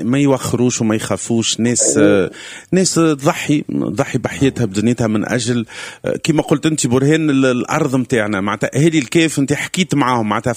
ما يوخروش وما يخافوش، ناس تضحي بحياتها بدنيتها من أجل كما قلت أنت برهان الأرض متاعنا. معناتها هذه الكيف أنت حكيت معهم، معناتها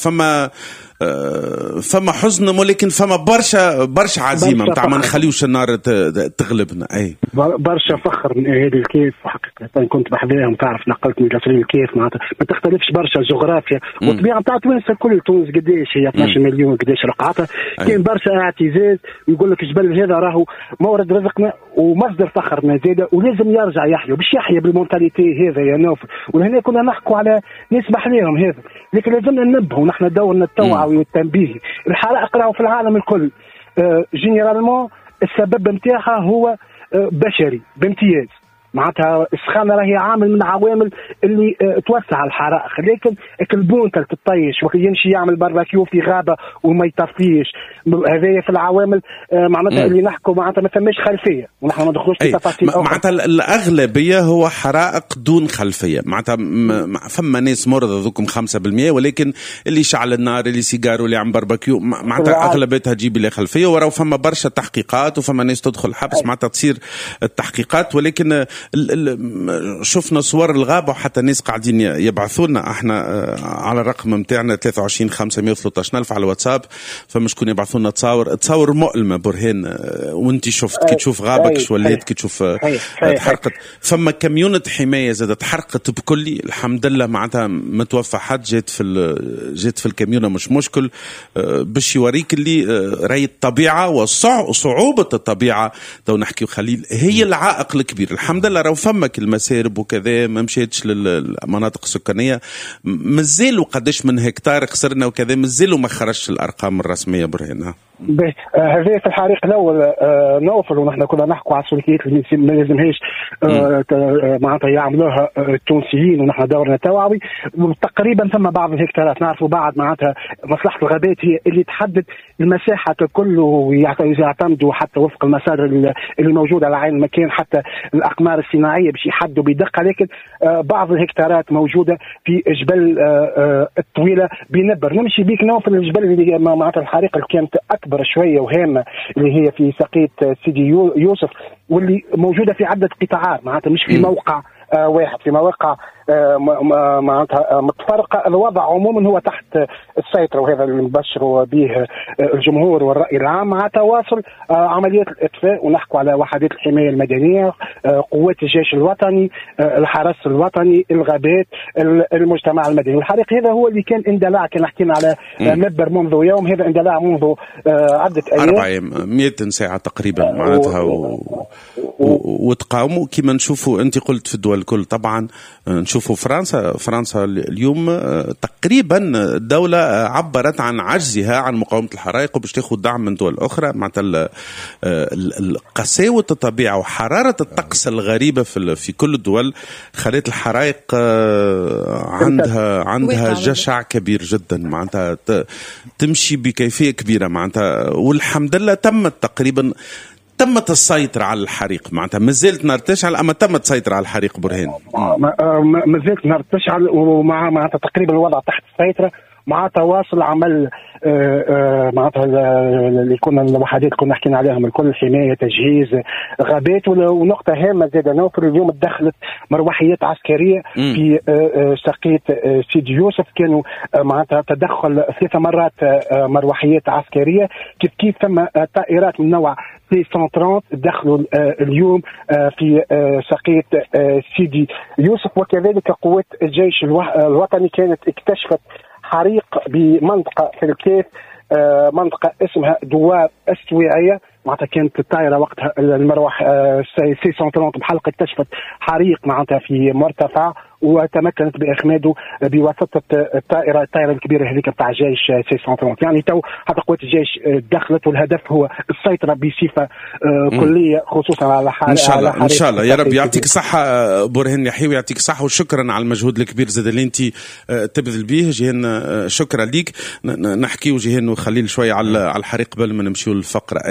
فما حزن ولكن فما برشا عزيمة متاع ما نخليوش النار تغلبنا. أي برشا فخر من هذه الكيف. حقيقة كنت بحذاهم، تعرف نقلت من قصرين الكيف، معناتها ما تختلفش برشا جغرافيا والطبيعة متاع تونس الكل. تونس قديش هي 12 مليون، قديش رقعتها. كان برشا اعتزاز، ويقول لك جبل هذا راهو مورد رزقنا ومصدر فخرنا زاده، ولازم يرجع يحيى باش يحيى بالمونتاليتي هذا يا نوف. ولهنا كنا نحكوا على ناس بحذاهم هذا، لكن لازمنا ننبهوا نحن دورنا التوعوي والتنبيهي. الحرائق راهو في العالم الكل جينيرالمون السبب نتاعها هو بشري بامتياز. معناتها السخانة راهي عامل من عوامل اللي توسع الحرائق، لكن البونتل تطيش ويمشي يعمل باربيكيو في غابة وما يطفيش. هذه في العوامل معناتها اللي نحكوا معناتها ما ثماش خلفية، ونحن ما ندخلوش في تفاصيل أخرى. معناتها الأغلبية هو حرائق دون خلفية. معناتها فما ناس مرضى ذوكم 5%، ولكن اللي شعل النار، اللي سيجارو، اللي عم باربيكيو، معناتها أغلبيتها تجيب لي خلفية. ورا فما برشا تحقيقات وفما ناس تدخل الحبس، معناتها تصير التحقيقات. ولكن شفنا صور الغابة وحتى ناس قاعدين يبعثونا احنا على الرقم متاعنا 23 513 على الواتساب. فما شكون يبعثونا تصاور مؤلمة برهان، وانت شفت كي تشوف غابك شو وليت، كي تشوف تحرقت. فما كميونة حماية زادت تحرقت بكلي، الحمد لله معناتها ما توفى حد. جات في الكميونة مش مشكل، باش يوريك اللي راي الطبيعة وصعوبة الطبيعة. تو نحكي خليل هي العائق الكبير. الحمد لله لو فمك المسارب وكذا ما مشيتش للمناطق السكانية، مازالوا قداش من هكتار خسرنا وكذا، مازالوا ما خرجش الأرقام الرسمية برهنها. هذه في الحريق الأول نوفل، ونحن كنا نحكوا على السلوكيات اللي ما لازمهاش معناتها يعملوها التونسيين، ونحن دورنا توعوي. تقريبا ثم بعض الهكتارات نعرفوا بعض معناتها مصلحة الغابات هي اللي تحدد المساحة كله، ويعتمدوا حتى وفق المسار اللي موجودة على عين المكان، حتى الأقمار الصناعية باش يحدوا بدقة. لكن بعض الهكتارات موجودة في جبل الطويلة بنبر. نمشي بيك نوفل الجبل اللي معناتها الحريقة اللي كانت أكبر شوية وهامة، اللي هي في سقيت سيدي يوسف، واللي موجودة في عدة قطاعات، معناتها مش في موقع واحد، في مواقع معناتها متفرقة. الوضع عموما هو تحت السيطرة، وهذا اللي نبشروا به الجمهور والرأي العام، مع تواصل عمليات الإطفاء. ونحكوا على وحدات الحماية المدنية، قوات الجيش الوطني، الحرس الوطني، الغابات، المجتمع المدني. والحريق هذا هو اللي كان اندلاع، كان حكينا على مبر منذ يوم، هذا اندلاع منذ عدة أيام، 400 ساعة تقريبا معناتها وتقاوموا كما نشوفوا. أنت قلت في الدول الكل طبعا، نشوفوا فرنسا اليوم تقريبا الدولة عبرت عن عجزها عن مقاومة الحرائق وباش تاخذ دعم من دول أخرى. معناتها قساوة الطبيعة وحرارة الطقس الغريبة في كل الدول خلت الحرائق عندها جشع كبير جدا، معناتها تمشي بكيفية كبيرة معناتها. والحمد لله تمت السيطرة على الحريق، معناتها مازالت نار تشعل، أما تمت السيطرة على الحريق برهان. مازالت نار تشعل، ومع معناتها تقريبا الوضع تحت السيطرة، مع تواصل عمل معناتها اللي كنا الوحدات كنا حكينا عليهم الكل، حماية، تجهيز، غابات. ونقطة هامة زادة نوفر، اليوم تدخلت مروحيات عسكرية في سقيت سيدي يوسف. كانوا معناتها تدخل 3 مرات مروحيات عسكرية، كيف ثم طائرات من نوع C-130 دخلوا اليوم في سقيت سيدي يوسف. وكذلك قوات الجيش الوطني كانت اكتشفت حريق بمنطقة في الكيف، منطقة اسمها دوار السويعية. معناتها كانت الطائرة وقتها المروح C-130 بحلقة اكتشفت حريق معناتها في مرتفع، وتمكنت بإخماده بواسطة الطائرة الكبيرة هذيك بتاع الجيش C-130. يعني تو حتى قوات الجيش دخلت، والهدف هو السيطرة بصفة كلية خصوصا على إن شاء الله يا رب. يعطيك صحة برهان يحيى، يعطيك صحة، وشكرا على المجهود الكبير زاد اللي انت تبذل به. جيهان شكرا ليك. نحكيو جيهان وخليل شوية على الحريق قبل ما نمشيو للفقرة.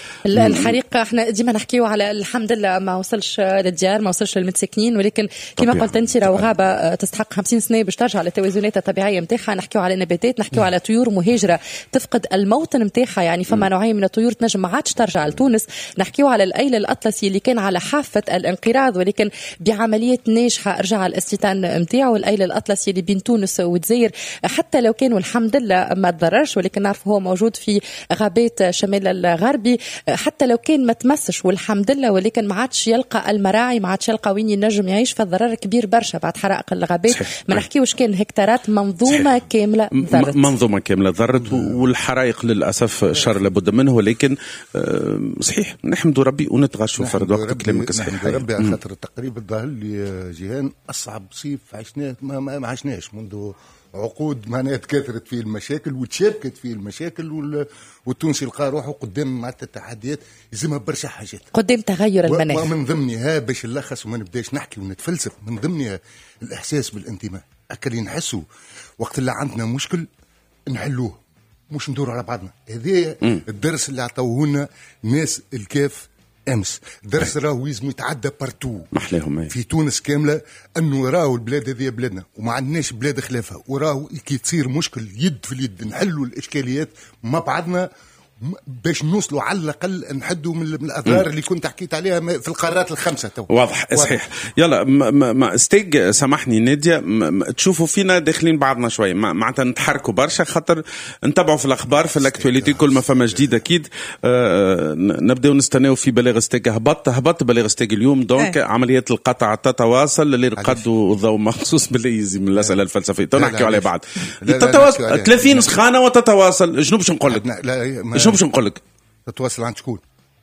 الحريق احنا ديما نحكيو على الحمد لله ما وصلش للديار، ما وصلش للمتسكنين، ولكن كما قلت انت راهو غابه تستحق 50 سنه باش ترجع للتوازنات الطبيعيه نتاعها. نحكيو على نباتات، نحكيو على طيور مهاجره تفقد الموطن نتاعها، يعني فما نوعيه من الطيور تنجم ما عادش ترجع لتونس. نحكيو على الايل الاطلسي اللي كان على حافه الانقراض، ولكن بعمليه ناجحه رجع الاستيطان نتاعو. الايل الاطلسي اللي بين تونس والجزائر حتى لو كانوا الحمد لله ما تضررش، ولكن نعرف هو موجود في غابات شمال الغربي، حتى لو كان ما تمسش والحمد لله، ولكن ما عادش يلقى المراعي، ما عادش يلقى وين ينجم يعيش. فالضرر كبير برشا بعد حرائق الغابات. ما نحكيوش كان هكتارات، منظومه كامله ضرت، منظومه كامله ضرت. والحرائق للاسف شر لابد منه، ولكن صحيح نحمد ربي ونتغشوا فرد وقت كلامك صحيح. نحمد ربي على خاطر التقريب الظاهر لي جيهان اصعب صيف عشناه ما عشناش منذ عقود، معناها تكاثرت فيه المشاكل وتشابكت فيه المشاكل، والتونسي لقى روحه قدام مع التحديات يلزمها برشا حاجات قدام تغير المناخ. من ضمنها باش نلخص وما نبداش نحكي ونتفلسف، من ضمنها الاحساس بالانتماء. اللي نحسوا وقت اللي عندنا مشكل نحلوه، مش ندور على بعضنا. هذا الدرس اللي عطوه لنا ناس الكاف امس. درس راهو يلزم يتعدى بارتو في تونس كامله، انه راهو البلاد هذه بلادنا وما عندناش بلاد خلافها، وراهو كي تصير مشكل يد في اليد نحلوا الاشكاليات مع بعضنا باش نوصلوا على الاقل نحدوا من الاضرار اللي كنت حكيت عليها في القارات الخمسه. واضح صحيح. يلا ما استيق سامحني نادية، تشوفوا فينا داخلين بعضنا شويه، معناتها نتحركوا برشا خاطر نتابعوا في الاخبار في الاكتواليتي كل ما فما جديد اكيد. نبداو نستناو في بلاغ استيق. هبط بلاغ استيق اليوم، دونك عمليات القطع تتواصل اللي رقدوا الضوء مخصوص بالليزي من الاسئله الفلسفيه نحكيو على بعض. تتواصل 30 سخانه وتتواصل. شنو باش نقول لك؟ شو باش نقول لك؟ تتواصل عند شكون؟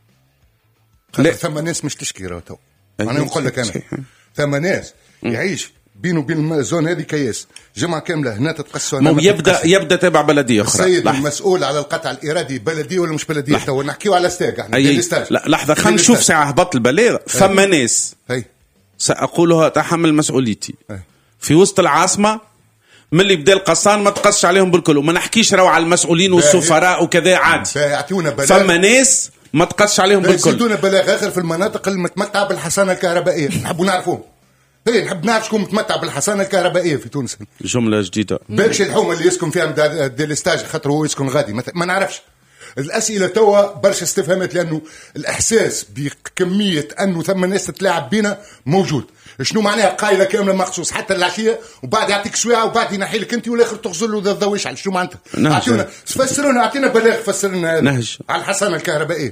ثم ناس مش تشكي راهو تو. انا نقول لك انا ثم ناس يعيش بينه وبين الزون هذه كياس جمعه كامله هنا تتقسوا. يبدا تابع بلديه اخرى. السيد المسؤول على القطع الارادي بلديه ولا مش بلديه؟ تو نحكيو على ستاج احنا لا لحظه خلينا نشوف ساعه هبط البلاغ. ثم ناس ساقولها تحمل مسؤوليتي في وسط العاصمه من اللي بدا القصان ما تقصش عليهم بالكل، وما نحكيش راهو على المسؤولين والسفراء وكذا عادي. فما ناس ما تقصش عليهم بالكل. يزيدونا بلاغ اخر في المناطق المتمتعه بالحصانه الكهربائيه. نحبوا نعرفوهم. نحب نعرف شكون متمتع بالحصانه الكهربائيه في تونس. جمله جديده. بالكش الحومه اللي يسكن فيها ديليستاج خاطر هو يسكن غادي ما نعرفش. الأسئلة توا برشا استفهامات، لأنه الإحساس بكمية أنه ثم ناس تتلاعب بينا موجود. شنو معناها قايلة كاملة مخصوص حتى العشية وبعد يعطيك سواعة وبعد ينحي لك أنت والآخر تغزل له ذا ويشعل؟ شنو معناتها؟ أعطينا فسرونا، أعطينا بلاغ فسرنا نهج على الحصانة الكهربائية.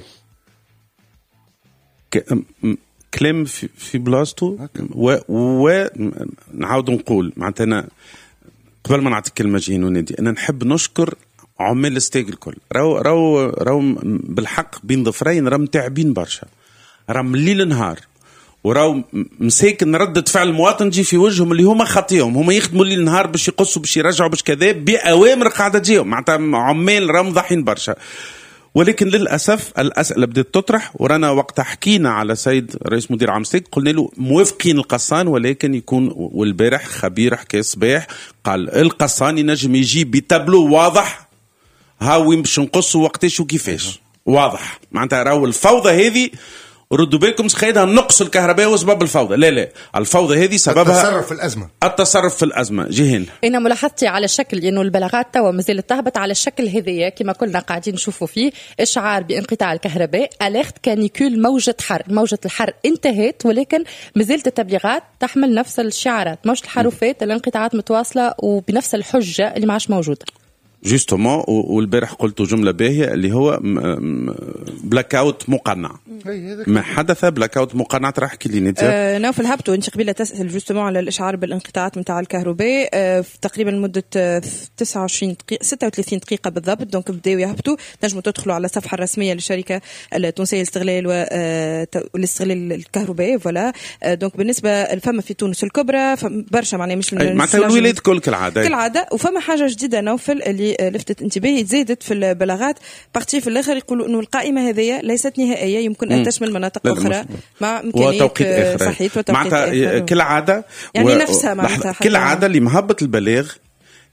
كلام في بلاصتو ونعاود نقول معناتها أنا قبل ما نعطيك كلمة جين وندي أنا نحب نشكر عمال الستيج الكل. راو بالحق بين ضفرين راهم تعبين برشا، راهم الليل نهار، وراو مساكن ردة فعل المواطن تجي في وجههم اللي هما خطيهم. هما يخدموا الليل نهار باش يقصوا باش يرجعوا باش كذا بأوامر قاعدة تجيهم، معناتها عمال راهم ضاحين برشا. ولكن للأسف الأسئلة بدأت تطرح، ورانا وقت حكينا على سيد رئيس مدير عام ستيك قلنا له موافقين القصان ولكن يكون. والبارح خبير حكى صباح قال القصان ينجم يجي بتابلو واضح وين باش نقصوا وقتاش وكيفاش واضح. معناتها راهو الفوضى هذه ردوا بالكم سخيدها نقص الكهرباء وسبب الفوضى. لا الفوضى هذه سببها التصرف في الأزمة. جهين أنا ملاحظتي على الشكل لأنه البلاغات توا مازالت تهبط على الشكل هذايا كما كلنا قاعدين نشوفوا فيه إشعار بانقطاع الكهرباء، أليرت كانيكول، موجة حر. موجة الحر انتهت ولكن مازالت التبليغات تحمل نفس الشعارات، موجة الحروفات، الانقطاعات متواصلة وبنفس الحجة اللي معاش موجودة جوستومون. والبارح قلت جملة باهية اللي هو بلاك اوت مقنع. ما حدث بلاك اوت مقنع؟ ترى احكي لي انت. نوفل هبطوا انت قبيله تسال جوستومون على الاشعار بالانقطاعات نتاع الكهرباء في تقريبا مده 36 دقيقه بالضبط. دونك بداوا يهبطوا. تنجموا تدخلوا على الصفحه الرسميه للشركه التونسيه للاستغلال والاستغلال الكهربائي. فوالا دونك بالنسبه الفما في تونس الكبرى برشا معناها مش معناتها الولايات كالعاده. وفما حاجه جديده نوفل اللي لفتت انتباهي زادت في البلاغات بارتي في الاخر يقولوا انه القائمه هذه ليست نهائيه، يمكن ان تشمل مناطق اخرى مع امكانيه صحيح معناتها كالعاده يعني نفسها معناتها كالعاده اللي مهبط البلاغ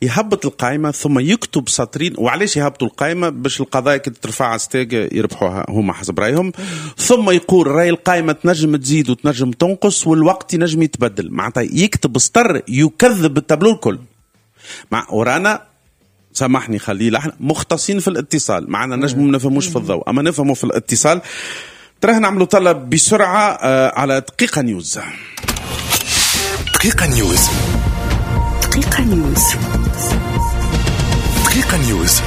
يهبط القائمة ثم يكتب سطرين. وعليش يهبطوا القائمة؟ باش القضايا كي ترفع على ستيج يربحوها هما حسب رأيهم. ثم يقول راي القائمة تنجم تزيد وتنجم تنقص والوقت ينجم يتبدل. معناتها يكتب سطر يكذب التابلو الكل. ورانا سامحني خليل احنا مختصين في الاتصال معنا، نجم ما نفهموش في الضوء اما نفهموا في الاتصال. تراه نعملوا طلب بسرعة على دقيقة نيوز. دقيقة نيوز. دقيقة نيوز. دقيقة نيوز.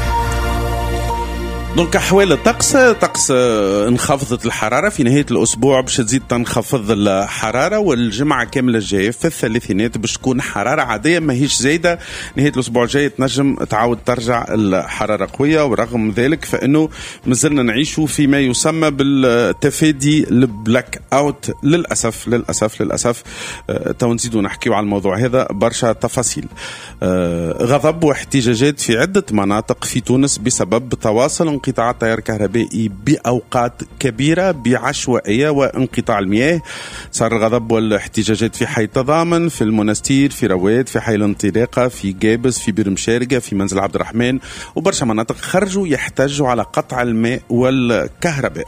دونك أحوال الطقس انخفضت الحرارة في نهاية الأسبوع باش تزيد تنخفض الحرارة، والجمعة كاملة الجاية في الثلاثينات باش تكون حرارة عادية ما هيش زايدة. نهاية الأسبوع الجاي تنجم تعاود ترجع الحرارة قوية، ورغم ذلك فإنه مازلنا نعيشوا فيما يسمى بالتفادي البلاك أوت. للأسف تو نزيدوا نحكيوا على الموضوع هذا برشا تفاصيل. غضب واحتجاجات في عدة مناطق في تونس بسبب تواصل انقطاع التيار الكهربائي بأوقات كبيرة بعشوائية وانقطاع المياه. صار الغضب والاحتجاجات في حي تضامن، في المنستير، في رواد، في حي الانطلاقة، في جابس، في بير مشارقة، في منزل عبد الرحمن، وبرشا مناطق خرجوا يحتجوا على قطع الماء والكهرباء.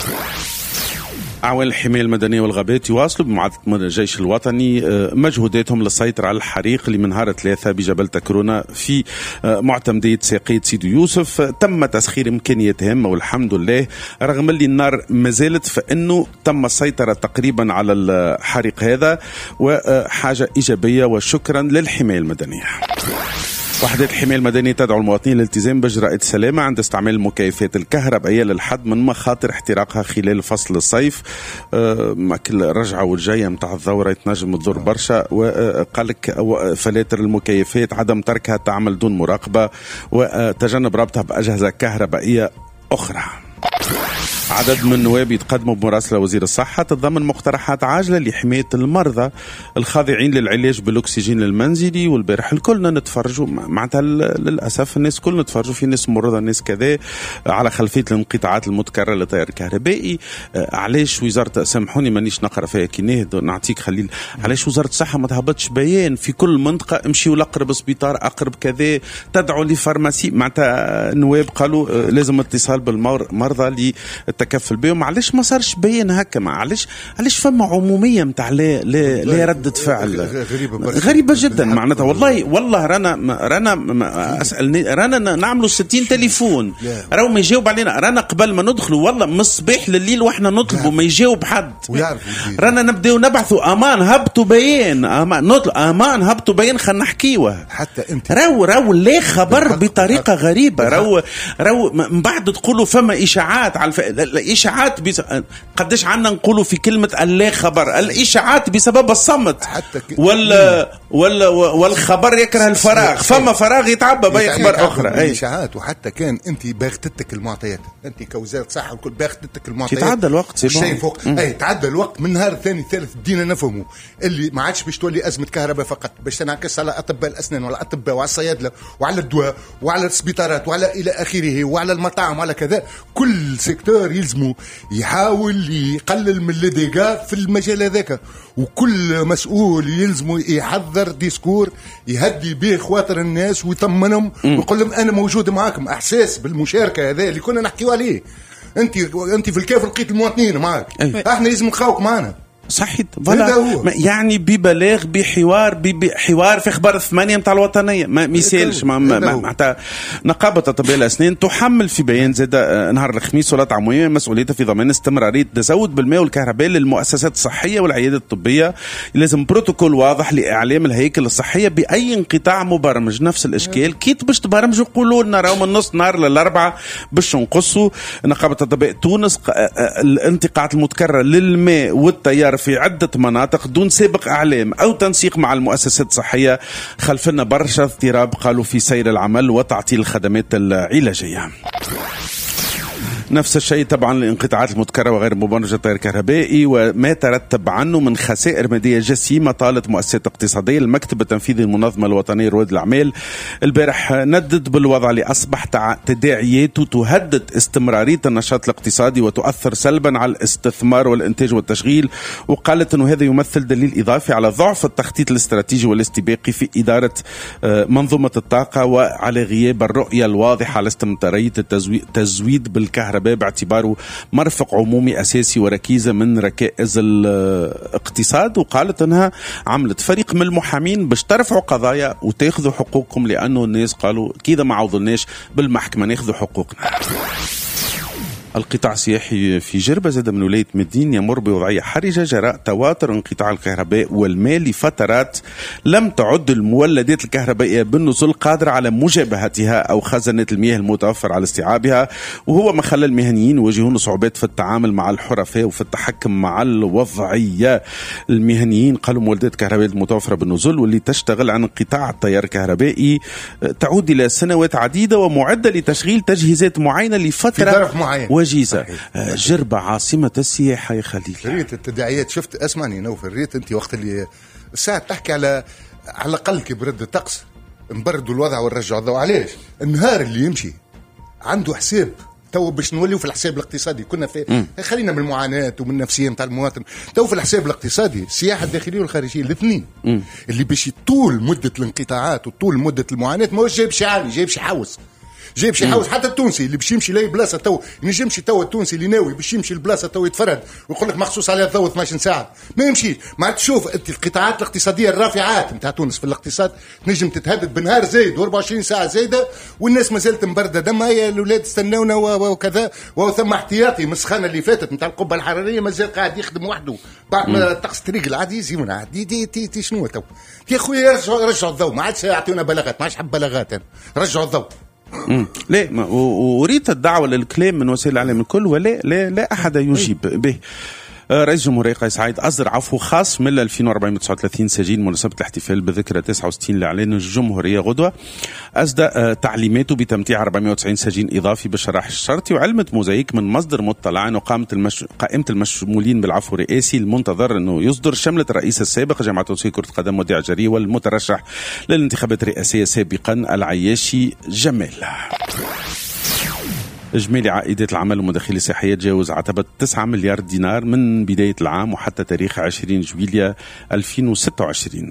أعوان الحماية المدنية والغابات يواصلوا بمعادة الجيش الوطني مجهوداتهم للسيطرة على الحريق اللي من نهار 3 بجبل تكرونة في معتمدية ساقية سيدو يوسف. تم تسخير إمكانيات هامة والحمد لله، رغم اللي النار ما زالت فإنه تم السيطرة تقريبا على الحريق هذا، وحاجة إيجابية وشكرا للحماية المدنية. وحدات الحماية المدنية تدعو المواطنين للالتزام بإجراءات السلامة عند استعمال المكيفات الكهربائية للحد من مخاطر احتراقها خلال فصل الصيف. كل الرجعة والجاية متاع الثورة يتنجم تضر برشا، وقالك فلاتر المكيفات عدم تركها تعمل دون مراقبة وتجنب ربطها بأجهزة كهربائية أخرى. عدد من النواب يتقدموا بمراسلة وزير الصحة تتضمن مقترحات عاجلة لحماية المرضى الخاضعين للعلاج بالأكسجين المنزلي. والبارح الكلنا نتفرجوا معناتها للأسف الناس كل نتفرجوا في ناس مرضى ناس كذا على خلفية الانقطاعات المتكررة للتيار الكهربائي. علاش وزارة سامحوني مانيش نقرأ فيها كي نعطيك خليل، علاش وزارة الصحة ما تهبطش بيان في كل منطقة امشيوا لأقرب سبيطار أقرب كذا تدعوا لفارماسي. معناتها النواب قالوا لازم اتصال بالمرضى التكفل بهم. علاش ما صارش بيان هكا؟ علاش فما عمومية متاع لا ردة فعل غريبة جدا. معناتها والله رانا اسالني رانا نعملوا 60 تليفون راهو ما يجاوب علينا. رانا قبل ما ندخلوا والله من الصباح لليل واحنا نطلبوا ما يجاوب حد. رانا نبداو نبعثوا امان هبطوا بيان، امان نطلب امان هبطوا بيان خلينا نحكيوه. حتى انت راهو لا خبر بطريقة غريبة. راهو من بعد تقولوا فما اشاعات على الإشاعات قديش عنا نقولوا في كلمة اللا خبر. الإشاعات بسبب الصمت والخبر يكره الفراغ. فما فراغ يتعبى بأي أخبار أخرى. الإشاعات وحتى كان أنت باغتتك المعطيات، أنت كوزارة صحة الكل باغتتك المعطيات. يتعدى الوقت شيء فوق. تعدى الوقت من نهار ثاني ثالث بدينا نفهمه اللي ما عادش باش تولي أزمة كهرباء فقط، باش تنعكس على أطباء الأسنان وعلى الأطباء وعلى الصيادلة وعلى الدواء وعلى السبيطارات وعلى إلى آخره وعلى المطاعم وعلى كذا. كل سيكتور يلزمه يحاول يقلل من اللديقة في المجال هذاك، وكل مسؤول يلزمه يحضر ديسكور يهدي به خواطر الناس ويطمنهم ويقول لهم أنا موجود معاكم. إحساس بالمشاركة هذا اللي كنا نحكيوا عليه. أنت في الكيف لقيت المواطنين معاك، احنا لازم نخاوك معنا. صحيح يعني ببلاغ بحوار في اخبار 8 متاع الوطنيه ما يسالش. معناتها نقابه اطباء الاسنان تحمل في بيان زاد نهار الخميس ولاة عموميه مسؤوليتها في ضمان استمراريه التزود بالماء والكهرباء للمؤسسات الصحيه والعيادات الطبيه. لازم بروتوكول واضح لاعلام الهيكل الصحيه باي انقطاع مبرمج. نفس الاشكال كيت باش تبرمجوا قولوا لنا راهو من نص نهار للاربعه باش نقصوا. نقابه اطباء تونس الانتقاعات المتكرره للماء والتيار في عدة مناطق دون سابق إعلام أو تنسيق مع المؤسسات الصحية خلفنا برشا اضطراب قالوا في سير العمل وتعطيل الخدمات العلاجية. نفس الشيء طبعا الانقطاعات المتكررة وغير مبرمجة التيار الكهربائي وما ترتب عنه من خسائر مادية جسيمة. طالت مؤسسات اقتصادية المكتب التنفيذي المنظمة الوطنية لرواد الأعمال البارح ندد بالوضع اللي أصبح تداعياته تهدد استمرارية النشاط الاقتصادي وتؤثر سلبا على الاستثمار والإنتاج والتشغيل، وقالت أنه هذا يمثل دليل إضافي على ضعف التخطيط الاستراتيجي والاستباقي في إدارة منظومة الطاقة وعلى غياب الرؤية الواضحة على استمرارية التزويد بالكهرباء باعتباره مرفق عمومي أساسي وركيزة من ركائز الاقتصاد. وقالت أنها عملت فريق من المحامين باش ترفعوا قضايا وتاخذوا حقوقكم، لأنه الناس قالوا كذا ما عوضناش بالمحكمة ناخذوا حقوقنا. القطاع السياحي في جربة زاد من ولاية مدين يمر بوضعية حرجة جراء تواتر انقطاع الكهرباء والماء لفترات لم تعد المولدات الكهربائية بالنزول قادرة على مجابهتها أو خزانات المياه المتوفر على استيعابها، وهو ما خلى المهنيين يواجهون صعوبات في التعامل مع الحرفاء وفي التحكم مع الوضعية. المهنيين قالوا مولدات الكهرباء المتوفرة بالنزول واللي تشتغل عن انقطاع التيار الكهربائي تعود إلى سنوات عديدة ومعدة لتشغيل تجهيزات معينة لفترة وجيزة. جربة عاصمة السياحة يا خليل. ريت التداعيات شفت اسمعني نوفل، ريت انت وقت اللي الساعة تحكي على الأقل كي برد الطقس نبردوا الوضع ونرجعوا الضوء. علاش النهار اللي يمشي عنده حساب تو باش نوليو في الحساب الاقتصادي كنا في خلينا من المعاناة ومن النفسية نتاع المواطن. تو في الحساب الاقتصادي السياحة الداخلية والخارجية الاثنين اللي باش طول مدة الانقطاعات وطول مدة المعاناة ما هوش جايب شي عالي، جايب شي حوس، جايب شي حوس. حتى التونسي اللي باش يمشي لاي بلاصه تو ينجمش تو التونسي اللي ناوي باش يمشي البلاصه تو يتفرد ويقول لك مخصوص عليها الضوء 12 ساعه ما يمشيش. ما تشوف انت القطاعات الاقتصاديه الرافعات نتاع تونس في الاقتصاد نجم تتهدد بنهار زايد و24 ساعه زايده والناس ما زالت مبرده دمها. هي الاولاد استناونا وكذا وثم احتياطي من السخانه اللي فاتت نتاع القبه الحراريه مازال قاعد يخدم وحده بعد ما الطقس تريق العادي يزيونا عادي. دي شنو تو يا خويا رجعوا الضوء ما عادش يعطيونا بلاغات، ما عادش حب بلاغات، رجعوا الضوء. لا أريد الدعوة للكلام من وسائل الإعلام الكل ولا لا أحد يجيب به. رئيس الجمهورية قيس سعيد أصدر عفو خاص من 2439 سجين مناسبة الاحتفال بذكرى 69 لإعلان الجمهورية غدوة. أصدر تعليماته بتمتيع 490 سجين إضافي بالشرح الشرطي، وعلمت موزايك من مصدر مطلع أنه قائمة المشمولين بالعفو الرئاسي المنتظر أنه يصدر شملت الرئيس السابق جامعة تونسية كرة القدم وديع جري والمترشح للانتخابات الرئاسية سابقا العياشي جمال. إجمالي عائدات العمل والمداخيل السياحية تجاوز عتبة 9 مليار دينار من بداية العام وحتى تاريخ 20 جويلية 2026.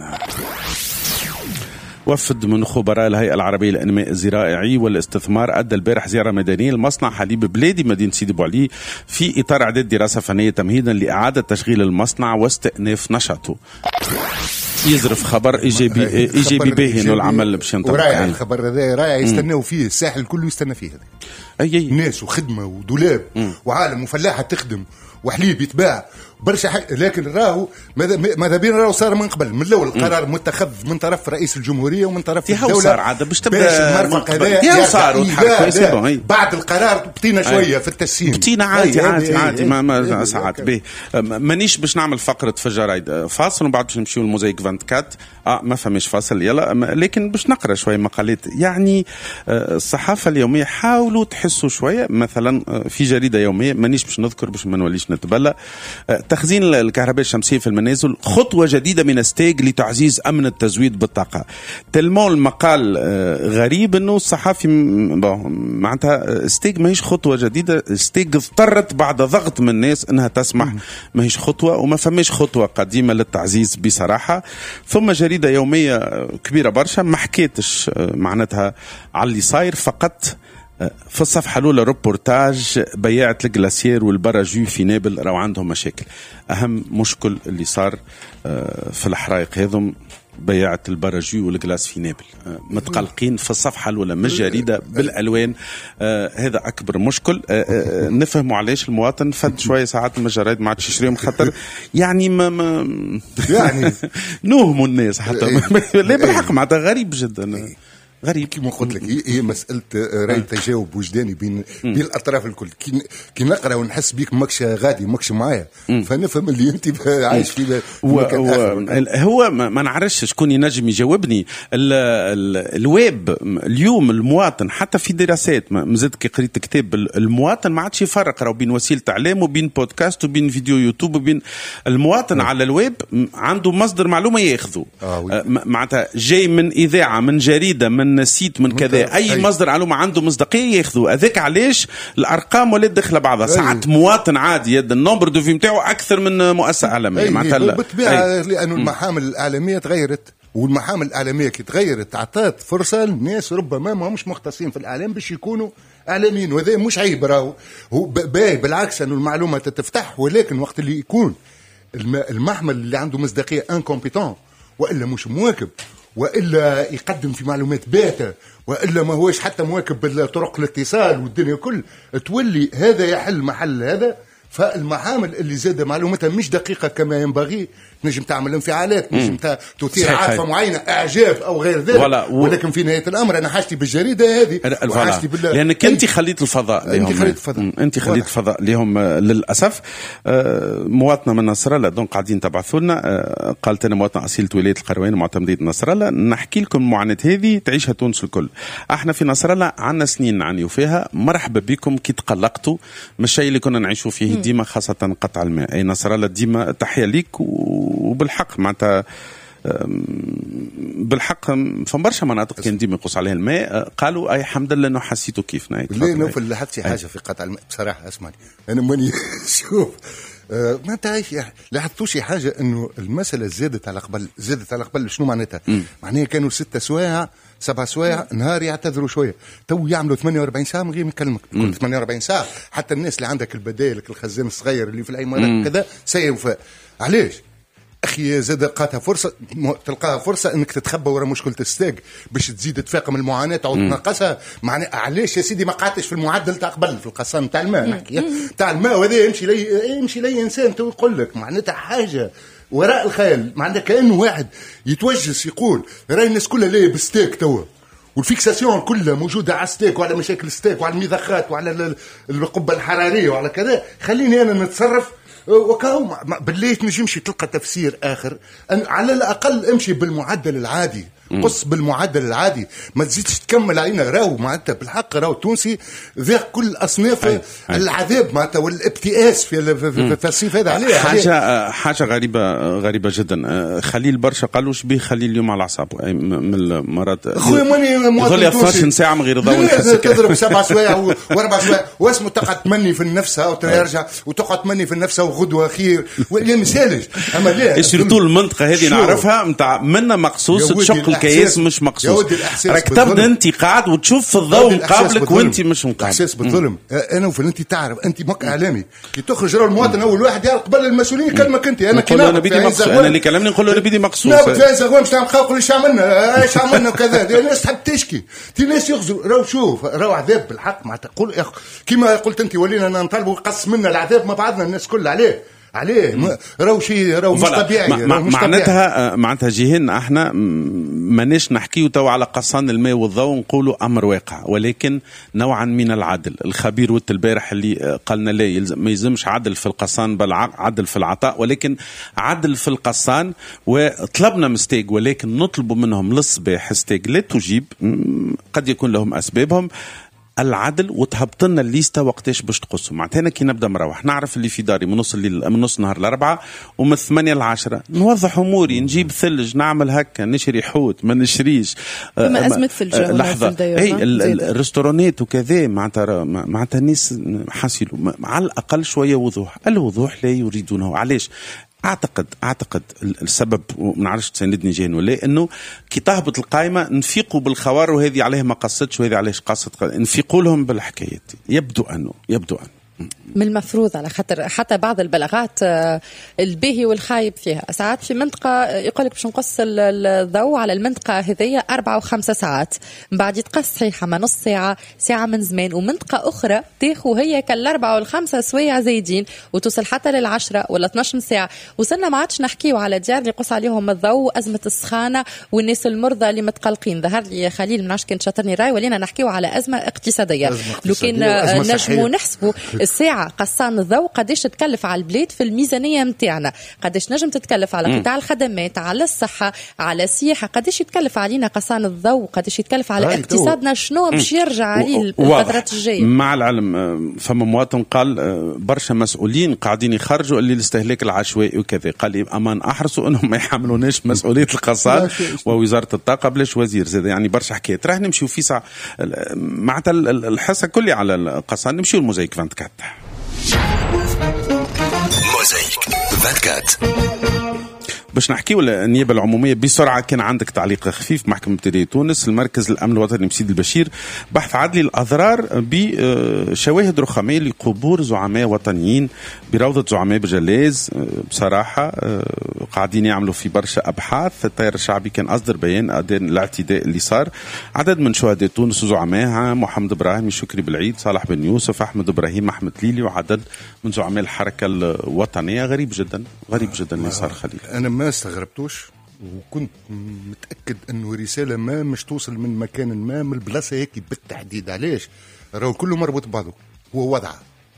وفد من خبراء الهيئة العربية للإنماء الزراعي والاستثمار أدى البارح زيارة ميدانية لمصنع حليب بلادي مدينة سيدي بوعلي في إطار إعداد دراسة فنية تمهيدا لإعادة تشغيل المصنع واستئناف نشاطه. يزرف خبر إيجابي باهي إنه العمل باش ينطلق. ورائع الخبر هذا رائع، يستناو فيه الساحل كله يستنى فيه هذا. أي ناس وخدمة ودولاب وعالم وفلاحة تخدم وحليب يتباع برشا حاجة. لكن راهو ماذا بين راهو صار من قبل من الاول القرار متخذ من طرف رئيس الجمهوريه ومن طرف الدوله صار عاد باش تبدا المرفق هذا صار بعد القرار بطينا شويه في التسييم بطينا عادي ما ساعات به مانيش باش نعمل فقره في الجرايد فاصل وبعد باش نمشيو للموزايك 24 ما فماش فاصل يلا لكن باش نقرا شويه مقالات يعني الصحافه اليوميه حاولوا تحسوا شويه مثلا في جريده يوميه مانيش باش نذكر باش ما نوليش نتبلى تخزين الكهرباء الشمسية في المنازل خطوة جديدة من ستيغ لتعزيز أمن التزويد بالطاقة. تلمون المقال غريب أنه الصحافي معناتها ستيغ ما هيش خطوة جديدة، ستيغ اضطرت بعد ضغط من الناس أنها تسمح ما هيش خطوة وما فماش خطوة قديمة للتعزيز بصراحة. ثم جريدة يومية كبيرة برشا ما حكيتش معناتها على اللي صاير فقط في الصفحة الأولى روبورتاج بياعة الجلاسير والبراجو في نابل راهو عندهم مشاكل. أهم مشكل اللي صار في الحرائق هذم بياعة البراجو والجلاس في نابل متقلقين في الصفحة الأولى من الجريدة بالألوان. هذا أكبر مشكل. نفهموا علاش المواطن فد شوية ساعات من الجرايد ما عادش يشتريهم خاطر يعني يعني نوهموا الناس حتى لا بالحق معناتها غريب جدا غريب كما قلت لك هي مساله راي تجاوب وجداني بين الاطراف الكل. كي نقرا ونحس بيك ماكش غادي ماكش معايا فنفهم اللي انت عايش في مكان اخر. هو ما نعرفش شكون ينجم يجاوبني. الويب اليوم المواطن حتى في دراسات مازلت كي قريت كتاب المواطن ما عادش يفرق راهو بين وسيله اعلام وبين بودكاست وبين فيديو يوتيوب وبين المواطن على الويب عنده مصدر معلومه ياخذه معناتها جاي من اذاعه من جريده من سيت من كذا اي مصدر معلومه عنده مصداقيه ياخذه. هذاك علاش الارقام ولات داخله بعضها. ساعات مواطن عادي يد النمبر دو في نتاعو اكثر من مؤسسه اعلاميه معناتها بالطبيعه لانه المحامل الاعلاميه تغيرت والمحامل الاعلاميه كي تغيرت اعطت فرصه للناس ربما ما همش مختصين في الاعلام باش يكونوا اعلاميين وهذا مش عيب راهو هو باهي بالعكس انه المعلومه تتفتح ولكن وقت اللي يكون المحمل اللي عنده مصداقيه انكومبيتون والا مش مواكب والا يقدم في معلومات باهته والا ما هوش حتى مواكب بالطرق الاتصال والدنيا كل تولي هذا يحل محل هذا. فالمحامل اللي زاد معلوماتها مش دقيقه كما ينبغي نجم تعمل انفعالات نجم تثير عاطفه معينه اعجاب او غير ذلك ولكن في نهايه الامر انا حاجتي بالجريده هذه وحاجتي لانك انت خليت الفضاء لهم انت خليت الفضاء لهم للاسف. مواطنه من نصر الله دونك قاعدين تبعثوا لنا قالت انا مواطنه اصيله ولايه القروين معتمديه نصر الله. نحكي لكم المعاناه هذه تعيشها تونس الكل. احنا في نصر الله عندنا سنين نعانيوا فيها. مرحبا بكم كي تقلقتوا من الشيء اللي كنا نعيشوا فيه ديما خاصه قطع الماء. اي نصر الله ديما تحيه ليك وبالحق معناتها بالحق فمبرشا مناطق كان ديما يقص عليها الماء قالوا اي الحمد لله انه حسيتوا كيفنا. لا نوفل لاحظت شي حاجه في قطع الماء بصراحه اسمعني انا ماني شوف ما تعرفش لاحظتوا شي حاجه انه المساله زادت على قبل شنو معناتها؟ معناها كانوا 6 سوايع 7 سوايع نهار يعتذروا شويه تو يعملوا 48 ساعه من غير ما يكلمك 48 ساعه. حتى الناس اللي عندك البدائل الخزان الصغير اللي في العمارات كذا سيوفى. علاش اخي زاد تلقاها فرصه انك تتخبى ورا مشكله الستاك باش تزيد تفاقم المعاناه او تنقصها. معناها علاش يا سيدي ما قعدتش في المعدل تاع قبل في القسم تاع الماء نحكي تاع الماء وهذا يمشي لي انسان تو يقول لك معناتها حاجه وراء الخيال. معناتها كانه واحد يتوجس يقول راهي الناس كلها ليه بستيك توا والفيكساسيون كلها موجوده على ستيك وعلى مشاكل ستيك وعلى المضخات وعلى القبه الحراريه وعلى كذا. خليني انا نتصرف وكاو بالليل نجمش تلقى تفسير آخر أن على الأقل امشي بالمعدل العادي قص بالمعدل العادي ما تزيدش تكمل علينا. راهو معناتها بالحق راهو التونسي ذاق كل أصناف العذاب معناتها والابتئاس في الصيف هذا عليه حاجة غريبة جدا. خليل برشا قالوا شبيه خليل اليوم على أعصابه من المرات خويا ماني مواطن تونسي 12 ساعة من غير ضوء تضرب 7 سوايع و4 سوايع واسمه تقعد تمني في النفس وترجع وتقعد تمني في النفس وغدوة خير ولا مسالج. أما لا سيرتو المنطقة هذه نعرفها متاع منا مقصوص تشق الكياس مش مقصوص. راك تبدا انت قاعد وتشوف في الضوء مقابلك وانت مش مقابل. احساس بالظلم. انا وفل انت تعرف انت ماك اعلامي كي تخرج راه المواطن اول واحد يعرف قبل المسؤولين كلمك انت. انا كي انا بدي مقصوص انا اللي كلمني نقول له انا بدي مقصوص لا بتفاز غوام مش نقول ايش عملنا ايش عملنا وكذا. الناس تحب تشكي في ناس يغزوا راهو شوف راهو عذاب بالحق ما تقول كيما قلت انت ولينا نطالبوا قص منا العذاب ما بعضنا الناس كلها عليه راهو شيء راهو مش طبيعي. معناتها جيهنا احنا ماناش نحكيو تو على قصان الماء والضوء نقولوا امر واقع ولكن نوعا من العدل. الخبير وقت البارح اللي قالنا لا ما يلزمش عدل في القصان بل عدل في العطاء ولكن عدل في القصان. وطلبنا مستيق ولكن نطلب منهم للصباح ستيق لا تجيب قد يكون لهم اسبابهم العدل وتهبط لنا الليسته وقتاش باش تقصوا. معناتها كي نبدا مروح نعرف اللي في داري من نص الليل من نص نهار ل4 ومن 8 ل10 نوضح اموري نجيب ثلج نعمل هكا نشري حوت ما نشريش ما ازمه ثلج لحظه اي الريستورانات وكذا معناتها الناس حاسيلوا على الاقل شويه وضوح. الوضوح لا يريدونه. علاش؟ اعتقد السبب وما نعرفش تساندني جاهن ولا انه كي تهبط القائمه نفيقوا بالخوار وهذه عليه ما قصتش وهذه عليه قصت نفيقوا لهم بالحكايات. يبدو انه من المفروض على خاطر حتى بعض البلاغات الباهي والخايب فيها ساعات في منطقة يقولك باش نقص الضوء على المنطقة هذية 4 و5 ساعات بعد يتقص صحيحة ما نص ساعة من زمان ومنطقة أخرى تاخو هي كال4 وال5 سوايع زايدين وتوصل حتى لل10 ولا 12 ساعة. وصلنا ما عادش نحكيو على ديار اللي يقص عليهم الضوء أزمة السخانة والناس المرضى اللي متقلقين. ظهر لي خليل من عشان كنت شاطرني راي ولينا نحكيو على أزمة اقتصادية. لو كان نجمو نحسبوا الساعة قصان الضوء قديش تتكلف على البلاد في الميزانية متاعنا، قديش نجم تتكلف على قطاع الخدمات، على الصحة، على السياحة، قديش يتكلف علينا قصان الضوء، قديش يتكلف على اقتصادنا، شنو باش يرجع عليه الفترات الجاية. مع العلم فما مواطن قال برشا مسؤولين قاعدين يخرجوا اللي الاستهلاك العشوائي وكذا، قال لي امان احرصوا انهم ما يحملوناش مسؤولية القصان ووزارة الطاقة بلاش وزير زاد، يعني برشا حكايات. راح نمشيو في ساعة معناتها الحصة كلها على القصان. نمشيو الموزايك 24 موزايك 24 باش نحكيو النيابة العمومية بسرعة. كان عندك تعليق خفيف. محكمة ابتدائية تونس المركز الأمن الوطني بسيد البشير بحث عدلي الأضرار بشواهد رخامية لقبور زعماء وطنيين بروضة زعماء بجلاز. بصراحة قاعدين يعملوا في برشا أبحاث. التيار الشعبي كان أصدر بيان أدان الاعتداء اللي صار. عدد من شهداء تونس وزعمائها محمد إبراهيم، شكري بالعيد، صالح بن يوسف، أحمد إبراهيم، أحمد ليلي، وعدد من زعماء الحركة الوطنية. غريب جدا اللي صار خليل. أنا ما استغربتوش وكنت متأكد أنه رسالة ما مش توصل من مكان ما من البلاصة هيك بالتحديد. علاش؟ راهو كله مربوط بعضه. هو وضعه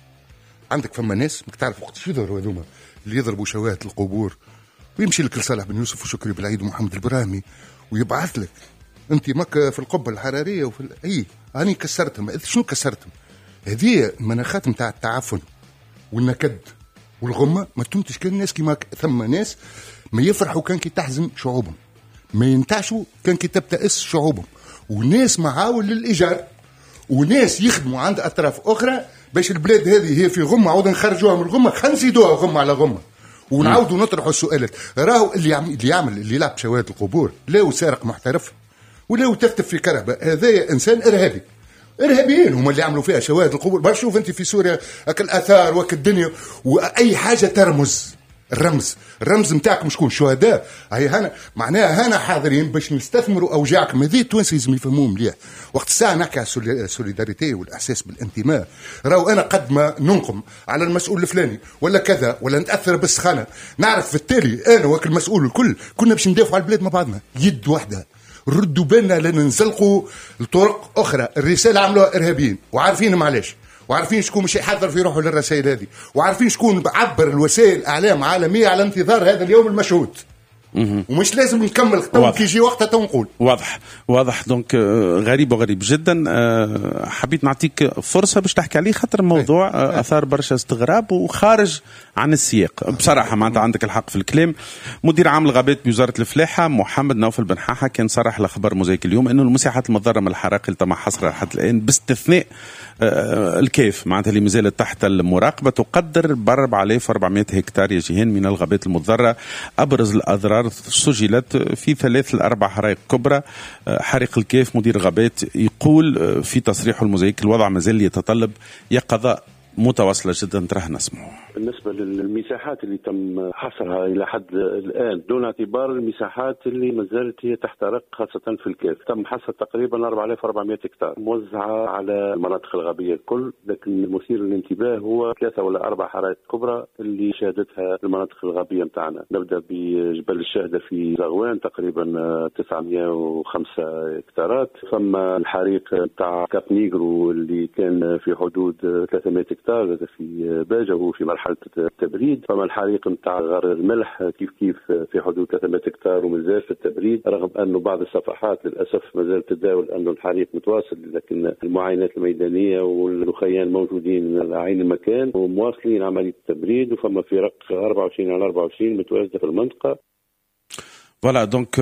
عندك فما ناس مك تعرف وقت شو يظهروا هذوما اللي يضربوا شواهد القبور ويمشي لك لصالح بن يوسف وشكري بالعيد ومحمد البراهمي ويبعث لك أنت مكة في القبة الحرارية وفي أنا كسرتهم. شنو كسرتهم؟ هذه المناخات متاع التعفن والنكد والغمة ما تنتج. كان الناس كما ثم ناس ما يفرحوا كان كي تحزن شعوبهم، ما ينتعشوا كان كي تبتئس شعوبهم، وناس معاول للإيجار، وناس يخدموا عند أطراف أخرى باش البلاد هذه هي في غمة عاود نخرجوها من الغمة، خلينا نزيدوها غمة على غمة ونعاودوا نطرحوا السؤالات. راهو اللي يلعب شواهد القبور لا سارق محترف ولا تفتف في كرهبة، هذا إنسان إرهابي. إرهابيين هم اللي عملوا فيها شواهد القبور. باش شوف أنت في سوريا أكل أثار وكل الدنيا وأي حاجة ترمز الرمز متاعكم شكون؟ شهداء. هي هنا معناها هنا حاضرين باش نستثمروا أوجاعكم. هذه التوانسة لازم يفهموه مليح. وقت الساعة نحكي على السوليداريتي والإحساس بالانتماء. راهو أنا قد ما ننقم على المسؤول الفلاني ولا كذا ولا نتأثر بالسخانة، نعرف في التالي أنا وكل مسؤول الكل كنا باش ندافعوا على البلاد مع بعضنا يد واحدة. ردوا بالنا لأن نزلقوا لطرق أخرى. الرسالة عملوها إرهابيين وعارفين معلش، وعارفين شكون مش يحضر في روحه للرسائل هذه، وعارفين شكون بعبر الوسائل إعلام عالمية على انتظار هذا اليوم المشهود. ومش لازم نكمل كي يجي وقتها تنقول واضح. دونك غريب جدا. حبيت نعطيك فرصة باش تحكي عليه خاطر الموضوع أثار برشا استغراب وخارج عن السياق بصراحة. معناتها عندك الحق في الكلام. مدير عام الغابات بوزارة الفلاحة محمد نوفل بن حاحة كان صرح لخبر موزايك اليوم إنه المساحات المضرة من الحرائق اللي تم حصرها حتى الآن باستثناء الكيف معناتها اللي مازالت تحت المراقبة تقدر ب 4400 هكتار يا جيهان من الغابات المضرة. أبرز الأضرار سجلت في 3 ل 4 حرائق كبرى. حريق الكيف مدير غابات يقول في تصريحه الموزايك الوضع مازال يتطلب يقظة متواصلة جدا. تراه نسمعه. بالنسبة للمساحات اللي تم حصرها إلى حد الآن دون اعتبار المساحات اللي ما زالت هي تحت رق خاصة في الكيف، تم حصر تقريبا 4400 هكتار موزعة على المناطق الغابية الكل. لكن المثير للانتباه هو 3 ولا 4 حرائق كبرى اللي شهدتها المناطق الغابية متاعنا. نبدأ بجبل الشهدة في زغوان تقريبا 905 هكتارات. ثم الحريق بتاع كاب نيغرو اللي كان في حدود 300 هكتار في باجة وهو في مرحلة التبريد. فما الحريق متاع غار الملح كيف في حدود 300 هكتار ومازال في التبريد، رغم أنه بعض الصفحات للأسف مازال تتداول أنه الحريق متواصل، لكن المعاينات الميدانية والخيان موجودين على عين المكان ومواصلين عملية التبريد. وفما في رق 24 على 24 متواجدة في المنطقة. فوالا دونك